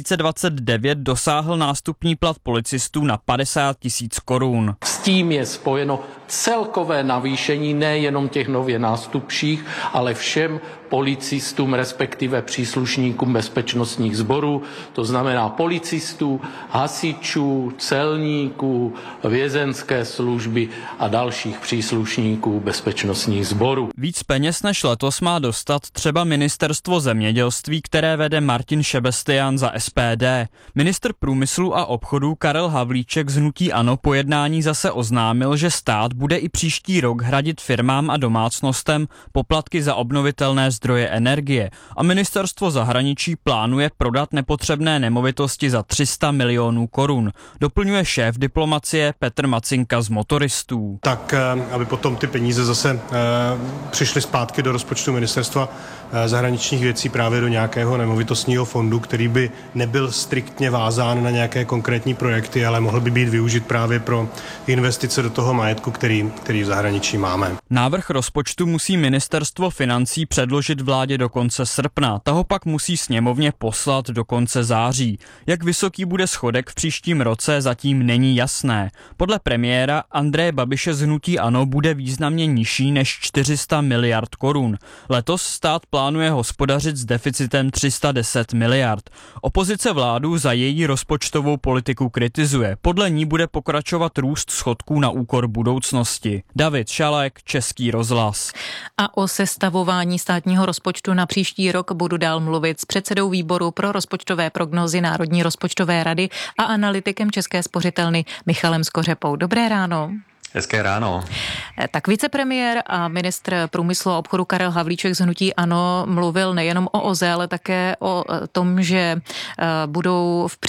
2029 dosáhl nástupní plat policistů na 50 000 korun. S tím je spojeno celkové navýšení nejenom těch nově nástupších, ale všem policistům, respektive příslušníkům bezpečnostních sborů, to znamená policistů, hasičů, celníků, vězenské služby a dalších příslušníků bezpečnostních sborů. Víc peněz než letos má dostat třeba ministerstvo zemědělství, které vede Martin Šebestian za SPD. Ministr průmyslu a obchodu Karel Havlíček z hnutí ANO po jednání zase oznámil, že stát bude i příští rok hradit firmám a domácnostem poplatky za obnovitelné zdroje energie a ministerstvo zahraničí plánuje prodat nepotřebné nemovitosti za 300 milionů korun. Doplňuje šéf diplomacie Petr Macinka z Motoristů. Tak, aby potom ty peníze zase přišly zpátky do rozpočtu ministerstva zahraničních věcí právě do nějakého nemovitostního fondu, který by nebyl striktně vázán na nějaké konkrétní projekty, ale mohl by být využit právě pro investice do toho majetku, který v zahraničí máme. Návrh rozpočtu musí ministerstvo financí předložit vládě do konce srpna, ta ho pak musí sněmovně poslat do konce září. Jak vysoký bude schodek v příštím roce, zatím není jasné. Podle premiéra Andreje Babiše z hnutí ANO bude významně nižší než 400 miliard korun. Letos stát plánuje hospodařit s deficitem 310 miliard. Opozice vládu za její rozpočtovou politiku kritizuje. Podle ní bude pokračovat růst schodků na úkor budoucnosti. David Šalek, Český rozhlas. A o sestavování státního rozpočtu na příští rok budu dál mluvit s předsedou výboru pro rozpočtové prognózy Národní rozpočtové rady a analytikem České spořitelny Michalem Skořepou. Dobré ráno. Hezké ráno. Tak vicepremiér a ministr průmyslu a obchodu Karel Havlíček z hnutí ANO mluvil nejenom o OZE, ale také o tom, že budou v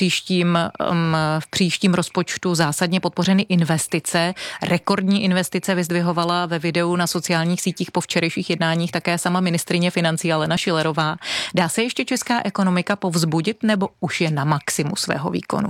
příštím rozpočtu zásadně podpořeny investice. Rekordní investice vyzdvihovala ve videu na sociálních sítích po včerejších jednáních také sama ministryně financí Alena Schillerová. Dá se ještě česká ekonomika povzbudit nebo už je na maximu svého výkonu?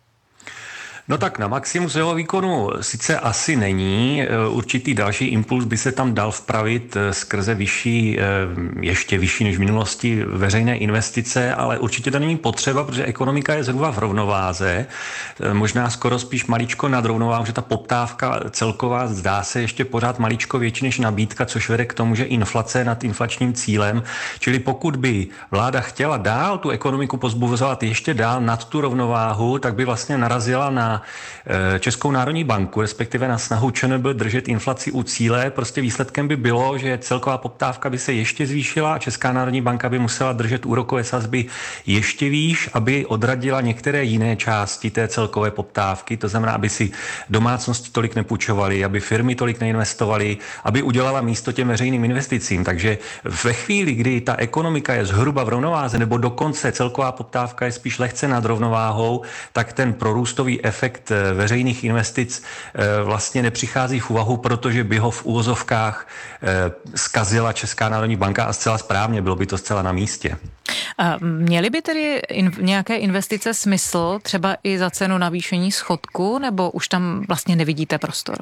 No tak na maximum svého výkonu sice asi není, určitý další impuls by se tam dal vpravit skrze ještě vyšší než v minulosti veřejné investice, ale určitě to není potřeba, protože ekonomika je zhruba v rovnováze, možná skoro spíš maličko nad rovnováhou, že ta poptávka celková zdá se ještě pořád maličko větší než nabídka, což vede k tomu, že inflace je nad inflačním cílem, čili pokud by vláda chtěla dál tu ekonomiku pozbuzovat ještě dál nad tu rovnováhu, tak by vlastně narazila na na Českou národní banku, respektive na snahu ČNB držet inflaci u cíle. Prostě výsledkem by bylo, že celková poptávka by se ještě zvýšila a Česká národní banka by musela držet úrokové sazby ještě výš, aby odradila některé jiné části té celkové poptávky. To znamená, aby si domácnosti tolik nepůjčovaly, aby firmy tolik neinvestovaly, aby udělala místo těm veřejným investicím. Takže ve chvíli, kdy ta ekonomika je zhruba v rovnováze, nebo dokonce celková poptávka je spíš lehce nad rovnováhou, tak ten prorůstový efekt veřejných investic vlastně nepřichází v úvahu, protože by ho v úvozovkách zkazila Česká národní banka a zcela správně, bylo by to zcela na místě. Měly by tedy nějaké investice smysl, třeba i za cenu navýšení schodku, nebo už tam vlastně nevidíte prostor?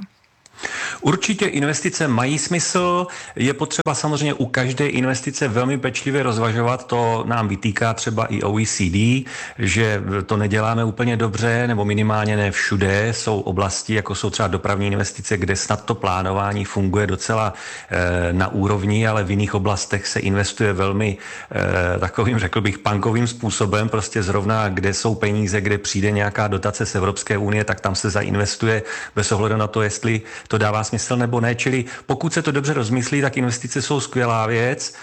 Určitě investice mají smysl, je potřeba samozřejmě u každé investice velmi pečlivě rozvažovat, to nám vytýká třeba i OECD, že to neděláme úplně dobře, nebo minimálně ne všude, jsou oblasti, jako jsou třeba dopravní investice, kde snad to plánování funguje docela na úrovni, ale v jiných oblastech se investuje velmi takovým, řekl bych, punkovým způsobem, prostě zrovna kde jsou peníze, kde přijde nějaká dotace z Evropské unie, tak tam se zainvestuje bez ohledu na to, jestli to dává smysl nebo ne. Čili pokud se to dobře rozmyslí, tak investice jsou skvělá věc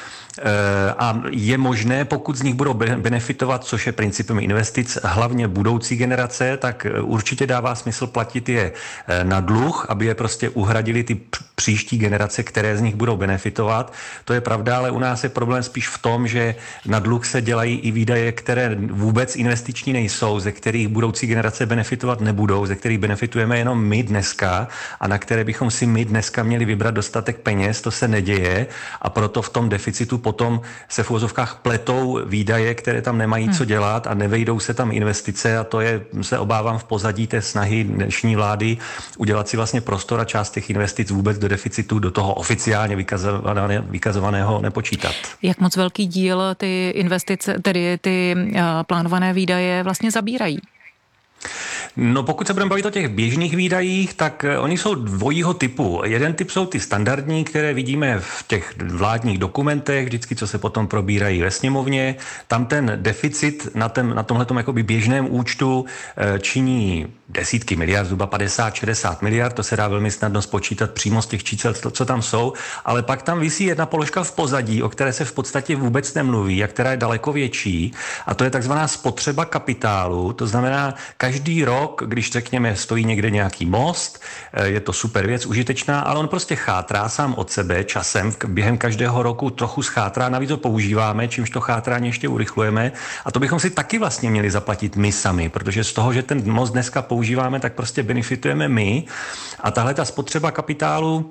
a je možné, pokud z nich budou benefitovat, což je principem investic, hlavně budoucí generace, tak určitě dává smysl platit je na dluh, aby je prostě uhradili ty příští generace, které z nich budou benefitovat. To je pravda, ale u nás je problém spíš v tom, že na dluh se dělají i výdaje, které vůbec investiční nejsou, ze kterých budoucí generace benefitovat nebudou, ze kterých benefitujeme jenom my dneska a na které bychom si my dneska měli vybrat dostatek peněz, to se neděje a proto v tom deficitu potom se v uvozovkách pletou výdaje, které tam nemají co dělat a nevejdou se tam investice a to je, se obávám, v pozadí té snahy dnešní vlády udělat si vlastně prostor a část těch investic vůbec do deficitu, do toho oficiálně vykazovaného nepočítat. Jak moc velký díl ty investice, tedy ty plánované výdaje vlastně zabírají? No pokud se budeme bavit o těch běžných výdajích, tak oni jsou dvojího typu. Jeden typ jsou ty standardní, které vidíme v těch vládních dokumentech, vždycky, co se potom probírají ve sněmovně. Tam ten deficit na tomhletom jakoby běžném účtu činí desítky miliard, zhruba 50-60 miliard, to se dá velmi snadno spočítat přímo z těch čísel, co tam jsou, ale pak tam visí jedna položka v pozadí, o které se v podstatě vůbec nemluví a která je daleko větší, a to je takzvaná spotřeba kapitálu, to znamená každý rok, když řekněme stojí někde nějaký most, je to super věc, užitečná, ale on prostě chátrá sám od sebe časem, během každého roku trochu schátrá, navíc to používáme, čímž to chátrání ještě urychlujeme a to bychom si taky vlastně měli zaplatit my sami, protože z toho, že ten most dneska používáme, tak prostě benefitujeme my a tahle ta spotřeba kapitálu,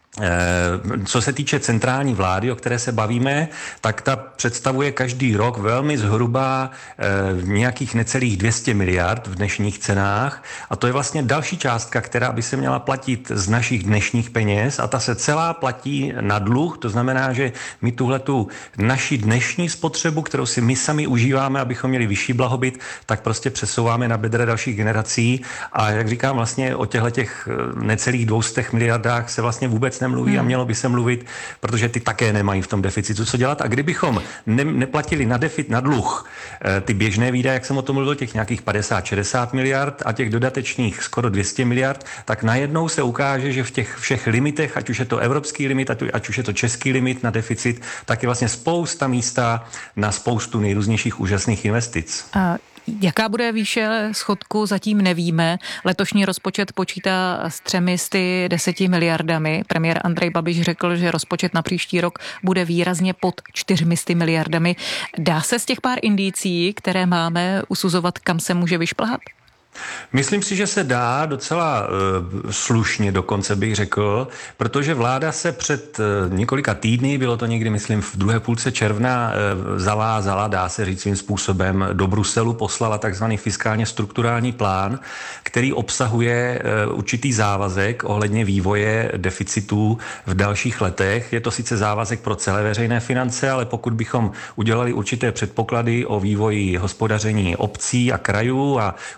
co se týče centrální vlády, o které se bavíme, tak ta představuje každý rok velmi zhruba nějakých necelých 200 miliard v dnešních cenách a to je vlastně další částka, která by se měla platit z našich dnešních peněz a ta se celá platí na dluh, to znamená, že my tuhletu naši dnešní spotřebu, kterou si my sami užíváme, abychom měli vyšší blahobyt, tak prostě přesouváme na bedra dalších generací a jak říkám, vlastně o těch necelých 200 miliardách se vlastně vůbec nemluví a mělo by se mluvit, protože ty také nemají v tom deficitu co dělat. A kdybychom neplatili na dluh ty běžné výdaje, jak jsem o tom mluvil, těch nějakých 50-60 miliard a těch dodatečných skoro 200 miliard, tak najednou se ukáže, že v těch všech limitech, ať už je to evropský limit, ať už je to český limit na deficit, tak je vlastně spousta místa na spoustu nejrůznějších úžasných investic. Jaká bude výše schodku, zatím nevíme. Letošní rozpočet počítá s 310 miliardami. Premiér Andrej Babiš řekl, že rozpočet na příští rok bude výrazně pod 400 miliardami. Dá se z těch pár indicí, které máme, usuzovat, kam se může vyšplhat? Myslím si, že se dá docela slušně dokonce bych řekl, protože vláda se před několika týdny, bylo to někdy myslím v druhé půlce června, zavázala, dá se říct svým způsobem, do Bruselu poslala takzvaný fiskálně strukturální plán, který obsahuje určitý závazek ohledně vývoje deficitů v dalších letech. Je to sice závazek pro celé veřejné finance, ale pokud bychom udělali určité předpoklady o vývoji hospodaření obcí a krajů a udělali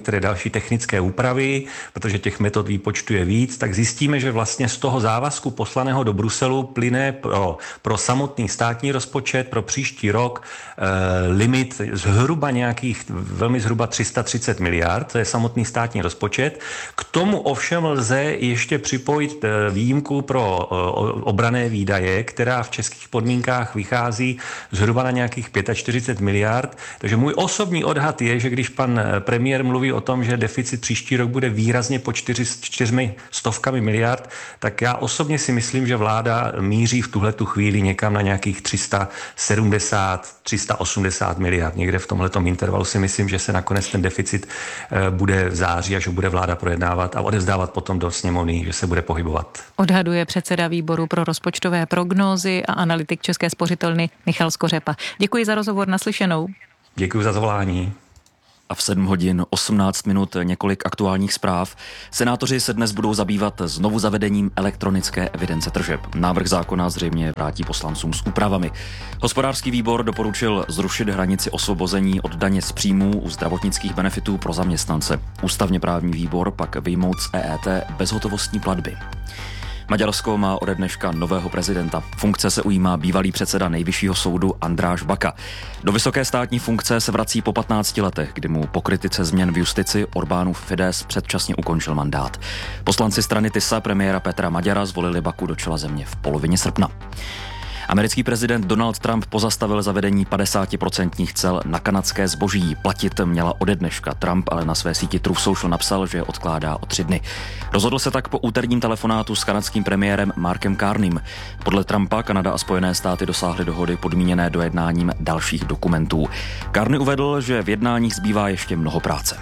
některé další technické úpravy, protože těch metod výpočtu je víc, tak zjistíme, že vlastně z toho závazku poslaného do Bruselu plyne pro samotný státní rozpočet pro příští rok limit zhruba nějakých velmi zhruba 330 miliard, to je samotný státní rozpočet. K tomu ovšem lze ještě připojit výjimku pro obranné výdaje, která v českých podmínkách vychází zhruba na nějakých 45 miliard. Takže můj osobní odhad je, že když pan premiér mluví o tom, že deficit příští rok bude výrazně po 400 miliard, tak já osobně si myslím, že vláda míří v tuhletu chvíli někam na nějakých 370, 380 miliard. Někde v tomhletom intervalu si myslím, že se nakonec ten deficit bude v září, až ho bude vláda projednávat a odevzdávat potom do sněmovny, že se bude pohybovat. Odhaduje předseda výboru pro rozpočtové prognózy a analytik České spořitelny Michal Skořepa. Děkuji za rozhovor, naslyšenou. Děkuji za zavolání. A v 7 hodin 18 minut několik aktuálních zpráv. Senátoři se dnes budou zabývat znovu zavedením elektronické evidence tržeb. Návrh zákona zřejmě vrátí poslancům s úpravami. Hospodářský výbor doporučil zrušit hranici osvobození od daně z příjmů u zdravotnických benefitů pro zaměstnance. Ústavně právní výbor pak vyjmout z EET bezhotovostní platby. Maďarsko má ode dneška nového prezidenta. Funkce se ujímá bývalý předseda Nejvyššího soudu András Baka. Do vysoké státní funkce se vrací po 15 letech, kdy mu po kritice změn v justici Orbánův Fidesz předčasně ukončil mandát. Poslanci strany TISA premiéra Petra Maďara zvolili Baku do čela země v polovině srpna. Americký prezident Donald Trump pozastavil zavedení 50% cel na kanadské zboží. Platit měla ode dneška. Trump ale na své síti Truth Social napsal, že je odkládá o 3 dny. Rozhodl se tak po úterním telefonátu s kanadským premiérem Markem Carneym. Podle Trumpa Kanada a Spojené státy dosáhly dohody podmíněné dojednáním dalších dokumentů. Carney uvedl, že v jednáních zbývá ještě mnoho práce.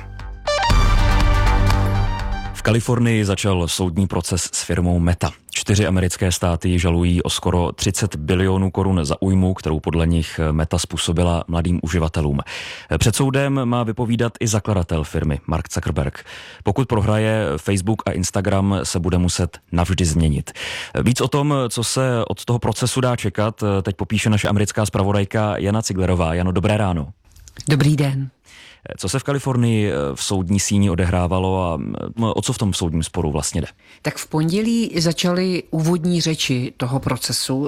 V Kalifornii začal soudní proces s firmou Meta. 4 americké státy ji žalují o skoro 30 bilionů korun za újmu, kterou podle nich Meta způsobila mladým uživatelům. Před soudem má vypovídat i zakladatel firmy Mark Zuckerberg. Pokud prohraje, Facebook a Instagram se bude muset navždy změnit. Víc o tom, co se od toho procesu dá čekat, teď popíše naše americká zpravodajka Jana Ciglerová. Jano, dobré ráno. Dobrý den. Co se v Kalifornii v soudní síni odehrávalo a o co v tom soudním sporu vlastně jde? Tak v pondělí začaly úvodní řeči toho procesu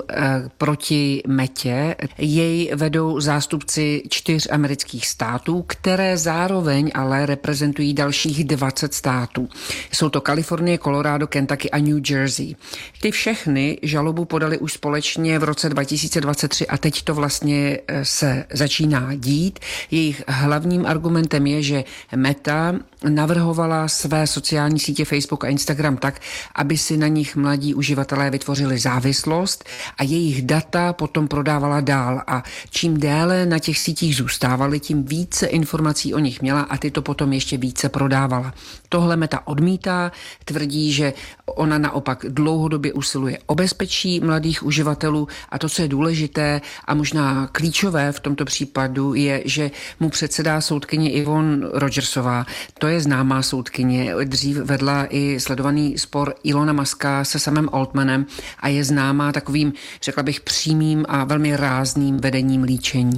proti Metě. Jej vedou zástupci 4 amerických států, které zároveň ale reprezentují dalších 20 států. Jsou to Kalifornie, Colorado, Kentucky a New Jersey. Ty všechny žalobu podali už společně v roce 2023 a teď to vlastně se začíná dít. Jejich hlavním argumentem je, že Meta navrhovala své sociální sítě Facebook a Instagram tak, aby si na nich mladí uživatelé vytvořili závislost a jejich data potom prodávala dál. A čím déle na těch sítích zůstávali, tím více informací o nich měla a ty to potom ještě více prodávala. Tohle Meta odmítá, tvrdí, že ona naopak dlouhodobě usiluje o bezpečí mladých uživatelů a to, co je důležité a možná klíčové v tomto případu je, že mu předsedá soudkyně Yvonne Rogersová. To je známá soudkyně, dřív vedla i sledovaný spor Elona Muska se Samem Altmanem a je známá takovým, řekla bych, přímým a velmi rázným vedením líčení.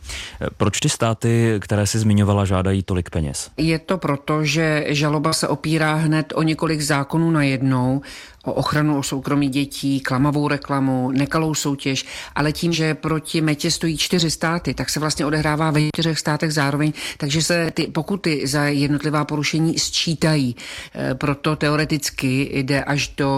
Proč ty státy, které si zmiňovala, žádají tolik peněz? Je to proto, že žaloba se opírá hned o několik zákonů najednou, o ochranu soukromí dětí, klamavou reklamu, nekalou soutěž, ale tím, že proti Metě stojí 4 státy, tak se vlastně odehrává ve 4 státech zároveň, takže se ty pokuty za jednotlivá porušení sčítají. Proto teoreticky jde až do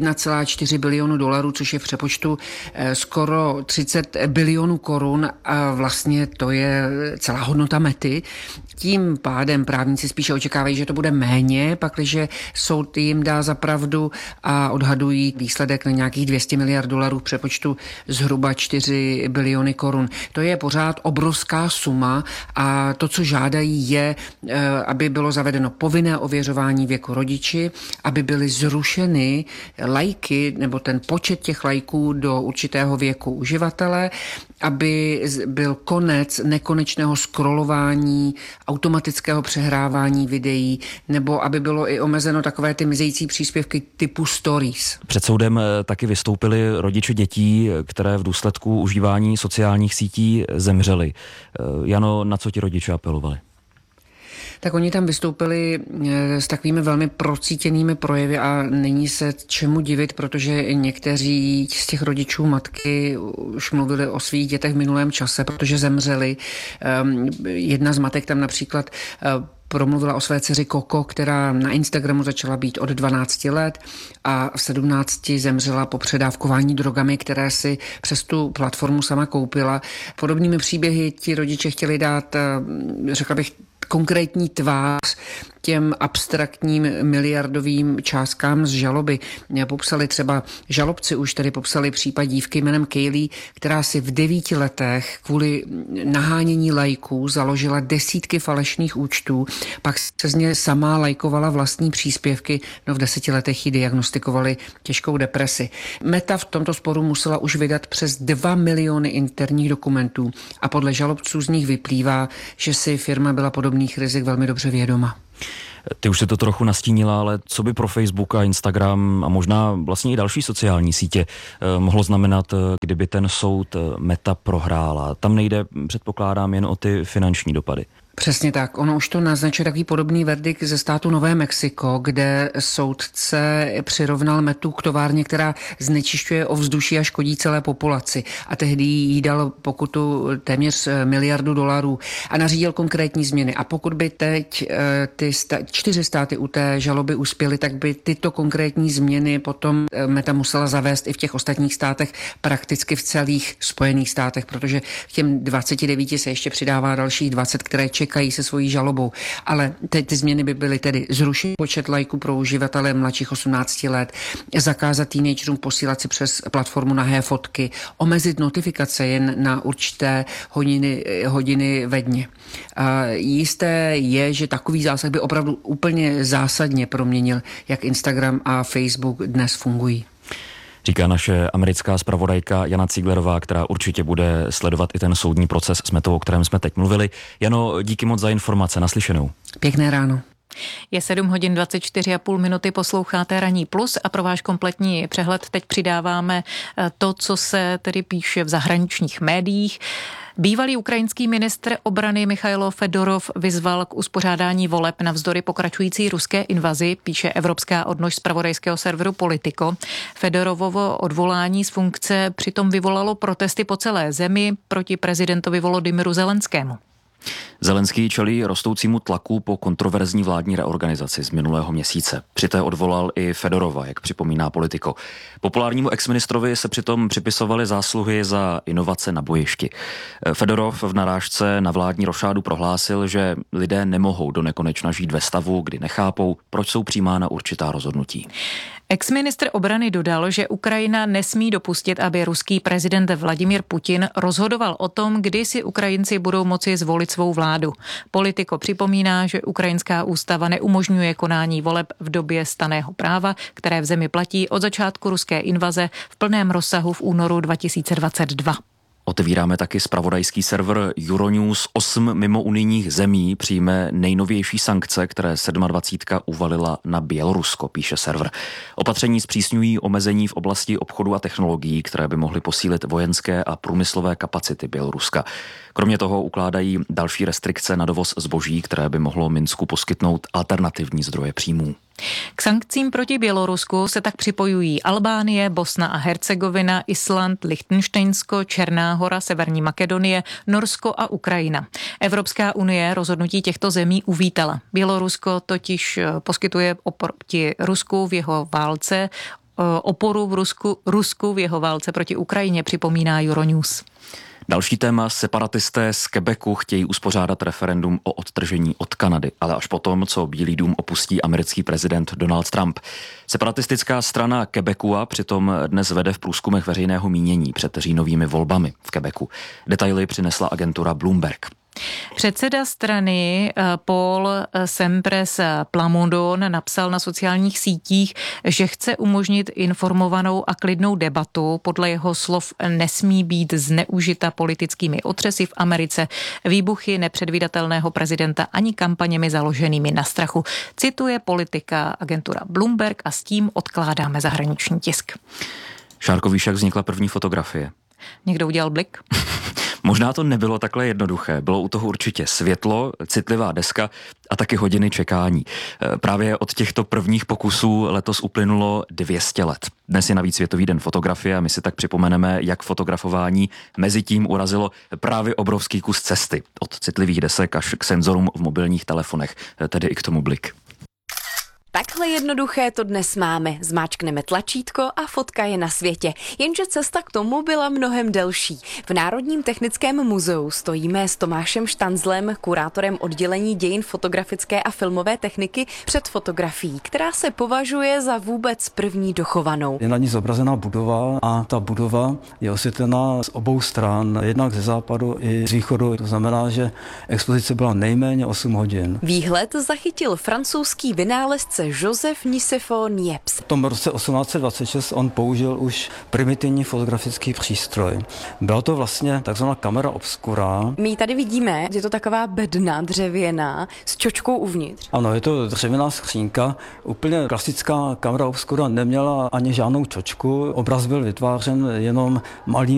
1,4 bilionu dolarů, což je v přepočtu skoro 30 bilionů korun a vlastně to je celá hodnota Mety. Tím pádem právníci spíše očekávají, že to bude méně, pakliže soud jim dá za pravdu a odhadují výsledek na nějakých 200 miliard dolarů v přepočtu zhruba 4 biliony korun. To je pořád obrovská suma a to, co žádají, je, aby bylo zavedeno povinné ověřování věku rodiči, aby byly zrušeny lajky nebo ten počet těch lajků do určitého věku uživatele, aby byl konec nekonečného scrollování, automatického přehrávání videí, nebo aby bylo i omezeno takové ty mizející příspěvky typu stories. Před soudem taky vystoupili rodiče dětí, které v důsledku užívání sociálních sítí zemřeli. Jano, na co ti rodiče apelovali? Tak oni tam vystoupili s takovými velmi procítěnými projevy a není se čemu divit, protože někteří z těch rodičů matky už mluvili o svých dětech v minulém čase, protože zemřeli. Jedna z matek tam například promluvila o své dceři Koko, která na Instagramu začala být od 12 let a v 17 zemřela po předávkování drogami, které si přes tu platformu sama koupila. Podobnými příběhy ti rodiče chtěli dát, řekla bych, konkrétní tvář těm abstraktním miliardovým částkám z žaloby. Popsali třeba žalobci už tedy popsali případ dívky jménem Kaylee, která si v 9 letech kvůli nahánění lajků založila desítky falešných účtů, pak se z ně sama lajkovala vlastní příspěvky, v 10 letech ji diagnostikovali těžkou depresi. Meta v tomto sporu musela už vydat přes 2 miliony interních dokumentů a podle žalobců z nich vyplývá, že si firma byla podobných rizik velmi dobře vědoma. Ty už si to trochu nastínila, ale co by pro Facebook a Instagram a možná vlastně i další sociální sítě mohlo znamenat, kdyby ten soud Meta prohrála? Tam nejde, předpokládám, jen o ty finanční dopady. Přesně tak. Ono už to naznačuje takový podobný verdikt ze státu Nové Mexiko, kde soudce přirovnal Metu k továrně, která znečišťuje ovzduší a škodí celé populaci. A tehdy jí dal pokutu téměř $1 miliardu a nařídil konkrétní změny. A pokud by teď ty 4 státy u té žaloby uspěly, tak by tyto konkrétní změny potom Meta musela zavést i v těch ostatních státech, prakticky v celých Spojených státech, protože k těm 29 se ještě přidává dalších 20, které čekají se svojí žalobou. Ale ty změny by byly tedy zrušit počet lajků pro uživatele mladších 18 let, zakázat teenagerům posílat si přes platformu nahé fotky, omezit notifikace jen na určité hodiny ve dně. Jisté je, že takový zásah by opravdu úplně zásadně proměnil, jak Instagram a Facebook dnes fungují. Říká naše americká zpravodajka Jana Cíglerová, která určitě bude sledovat i ten soudní proces s Metou, o kterém jsme teď mluvili. Jano, díky moc za informace, naslyšenou. Pěkné ráno. Je 7:24,5, posloucháte Ranní plus a pro váš kompletní přehled teď přidáváme to, co se tedy píše v zahraničních médiích. Bývalý ukrajinský ministr obrany Michailo Fedorov vyzval k uspořádání voleb navzdory pokračující ruské invazi, píše evropská odnož zpravodajského serveru Politico. Fedorovovo odvolání z funkce přitom vyvolalo protesty po celé zemi proti prezidentovi Volodymyru Zelenskému. Zelenský čelí rostoucímu tlaku po kontroverzní vládní reorganizaci z minulého měsíce. Při té odvolal i Fedorova, jak připomíná Politico. Populárnímu exministrovi se přitom připisovaly zásluhy za inovace na bojišti. Fedorov v narážce na vládní rošádu prohlásil, že lidé nemohou do nekonečna žít ve stavu, kdy nechápou, proč jsou přijímána určitá rozhodnutí. Exministr obrany dodal, že Ukrajina nesmí dopustit, aby ruský prezident Vladimír Putin rozhodoval o tom, kdy si Ukrajinci budou moci zvolit svou vládu. Politico připomíná, že ukrajinská ústava neumožňuje konání voleb v době stanného práva, které v zemi platí od začátku ruské invaze v plném rozsahu v únoru 2022. Otevíráme taky zpravodajský server Euronews. 8 mimounijních zemí přijme nejnovější sankce, které 27. uvalila na Bělorusko, píše server. Opatření zpřísňují omezení v oblasti obchodu a technologií, které by mohly posílit vojenské a průmyslové kapacity Běloruska. Kromě toho ukládají další restrikce na dovoz zboží, které by mohlo Minsku poskytnout alternativní zdroje příjmů. K sankcím proti Bělorusku se tak připojují Albánie, Bosna a Hercegovina, Island, Lichtenštejnsko, Černá Hora, Severní Makedonie, Norsko a Ukrajina. Evropská unie rozhodnutí těchto zemí uvítala. Bělorusko totiž poskytuje oproti Rusku v jeho válce oporu v Rusku v jeho válce proti Ukrajině, připomíná Euronews. Další téma, separatisté z Quebecu chtějí uspořádat referendum o odtržení od Kanady, ale až potom, co Bílý dům opustí americký prezident Donald Trump. Separatistická strana Quebecua přitom dnes vede v průzkumech veřejného mínění před říjnovými volbami v Quebecu. Detaily přinesla agentura Bloomberg. Předseda strany Paul Sempres Plamondon napsal na sociálních sítích, že chce umožnit informovanou a klidnou debatu. Podle jeho slov nesmí být zneužita politickými otřesy v Americe, výbuchy nepředvídatelného prezidenta ani kampaněmi založenými na strachu. Cituje politika agentura Bloomberg a s tím odkládáme zahraniční tisk. Šárko, víš, jak vznikla první fotografie? Někdo udělal blik? Možná to nebylo takhle jednoduché. Bylo u toho určitě světlo, citlivá deska a taky hodiny čekání. Právě od těchto prvních pokusů letos uplynulo 200 let. Dnes je navíc Světový den fotografie a my si tak připomeneme, jak fotografování mezi tím urazilo právě obrovský kus cesty. Od citlivých desek až k senzorům v mobilních telefonech, tedy i k tomu blik. Takhle jednoduché to dnes máme. Zmáčkneme tlačítko a fotka je na světě. Jenže cesta k tomu byla mnohem delší. V Národním technickém muzeu stojíme s Tomášem Štanzlem, kurátorem oddělení dějin fotografické a filmové techniky, před fotografií, která se považuje za vůbec první dochovanou. Je na ní zobrazená budova a ta budova je osvětlená z obou stran, jednak ze západu i z východu. To znamená, že expozice byla nejméně 8 hodin. Výhled zachytil francouzský vynálezce Joseph Nicéphore Niepce. V tom roce 1826 on použil už primitivní fotografický přístroj. Byla to vlastně takzvaná kamera obscura. My tady vidíme, že je to taková bedna dřevěná s čočkou uvnitř. Ano, je to dřevěná skřínka. Úplně klasická kamera obscura neměla ani žádnou čočku. Obraz byl vytvářen jenom malým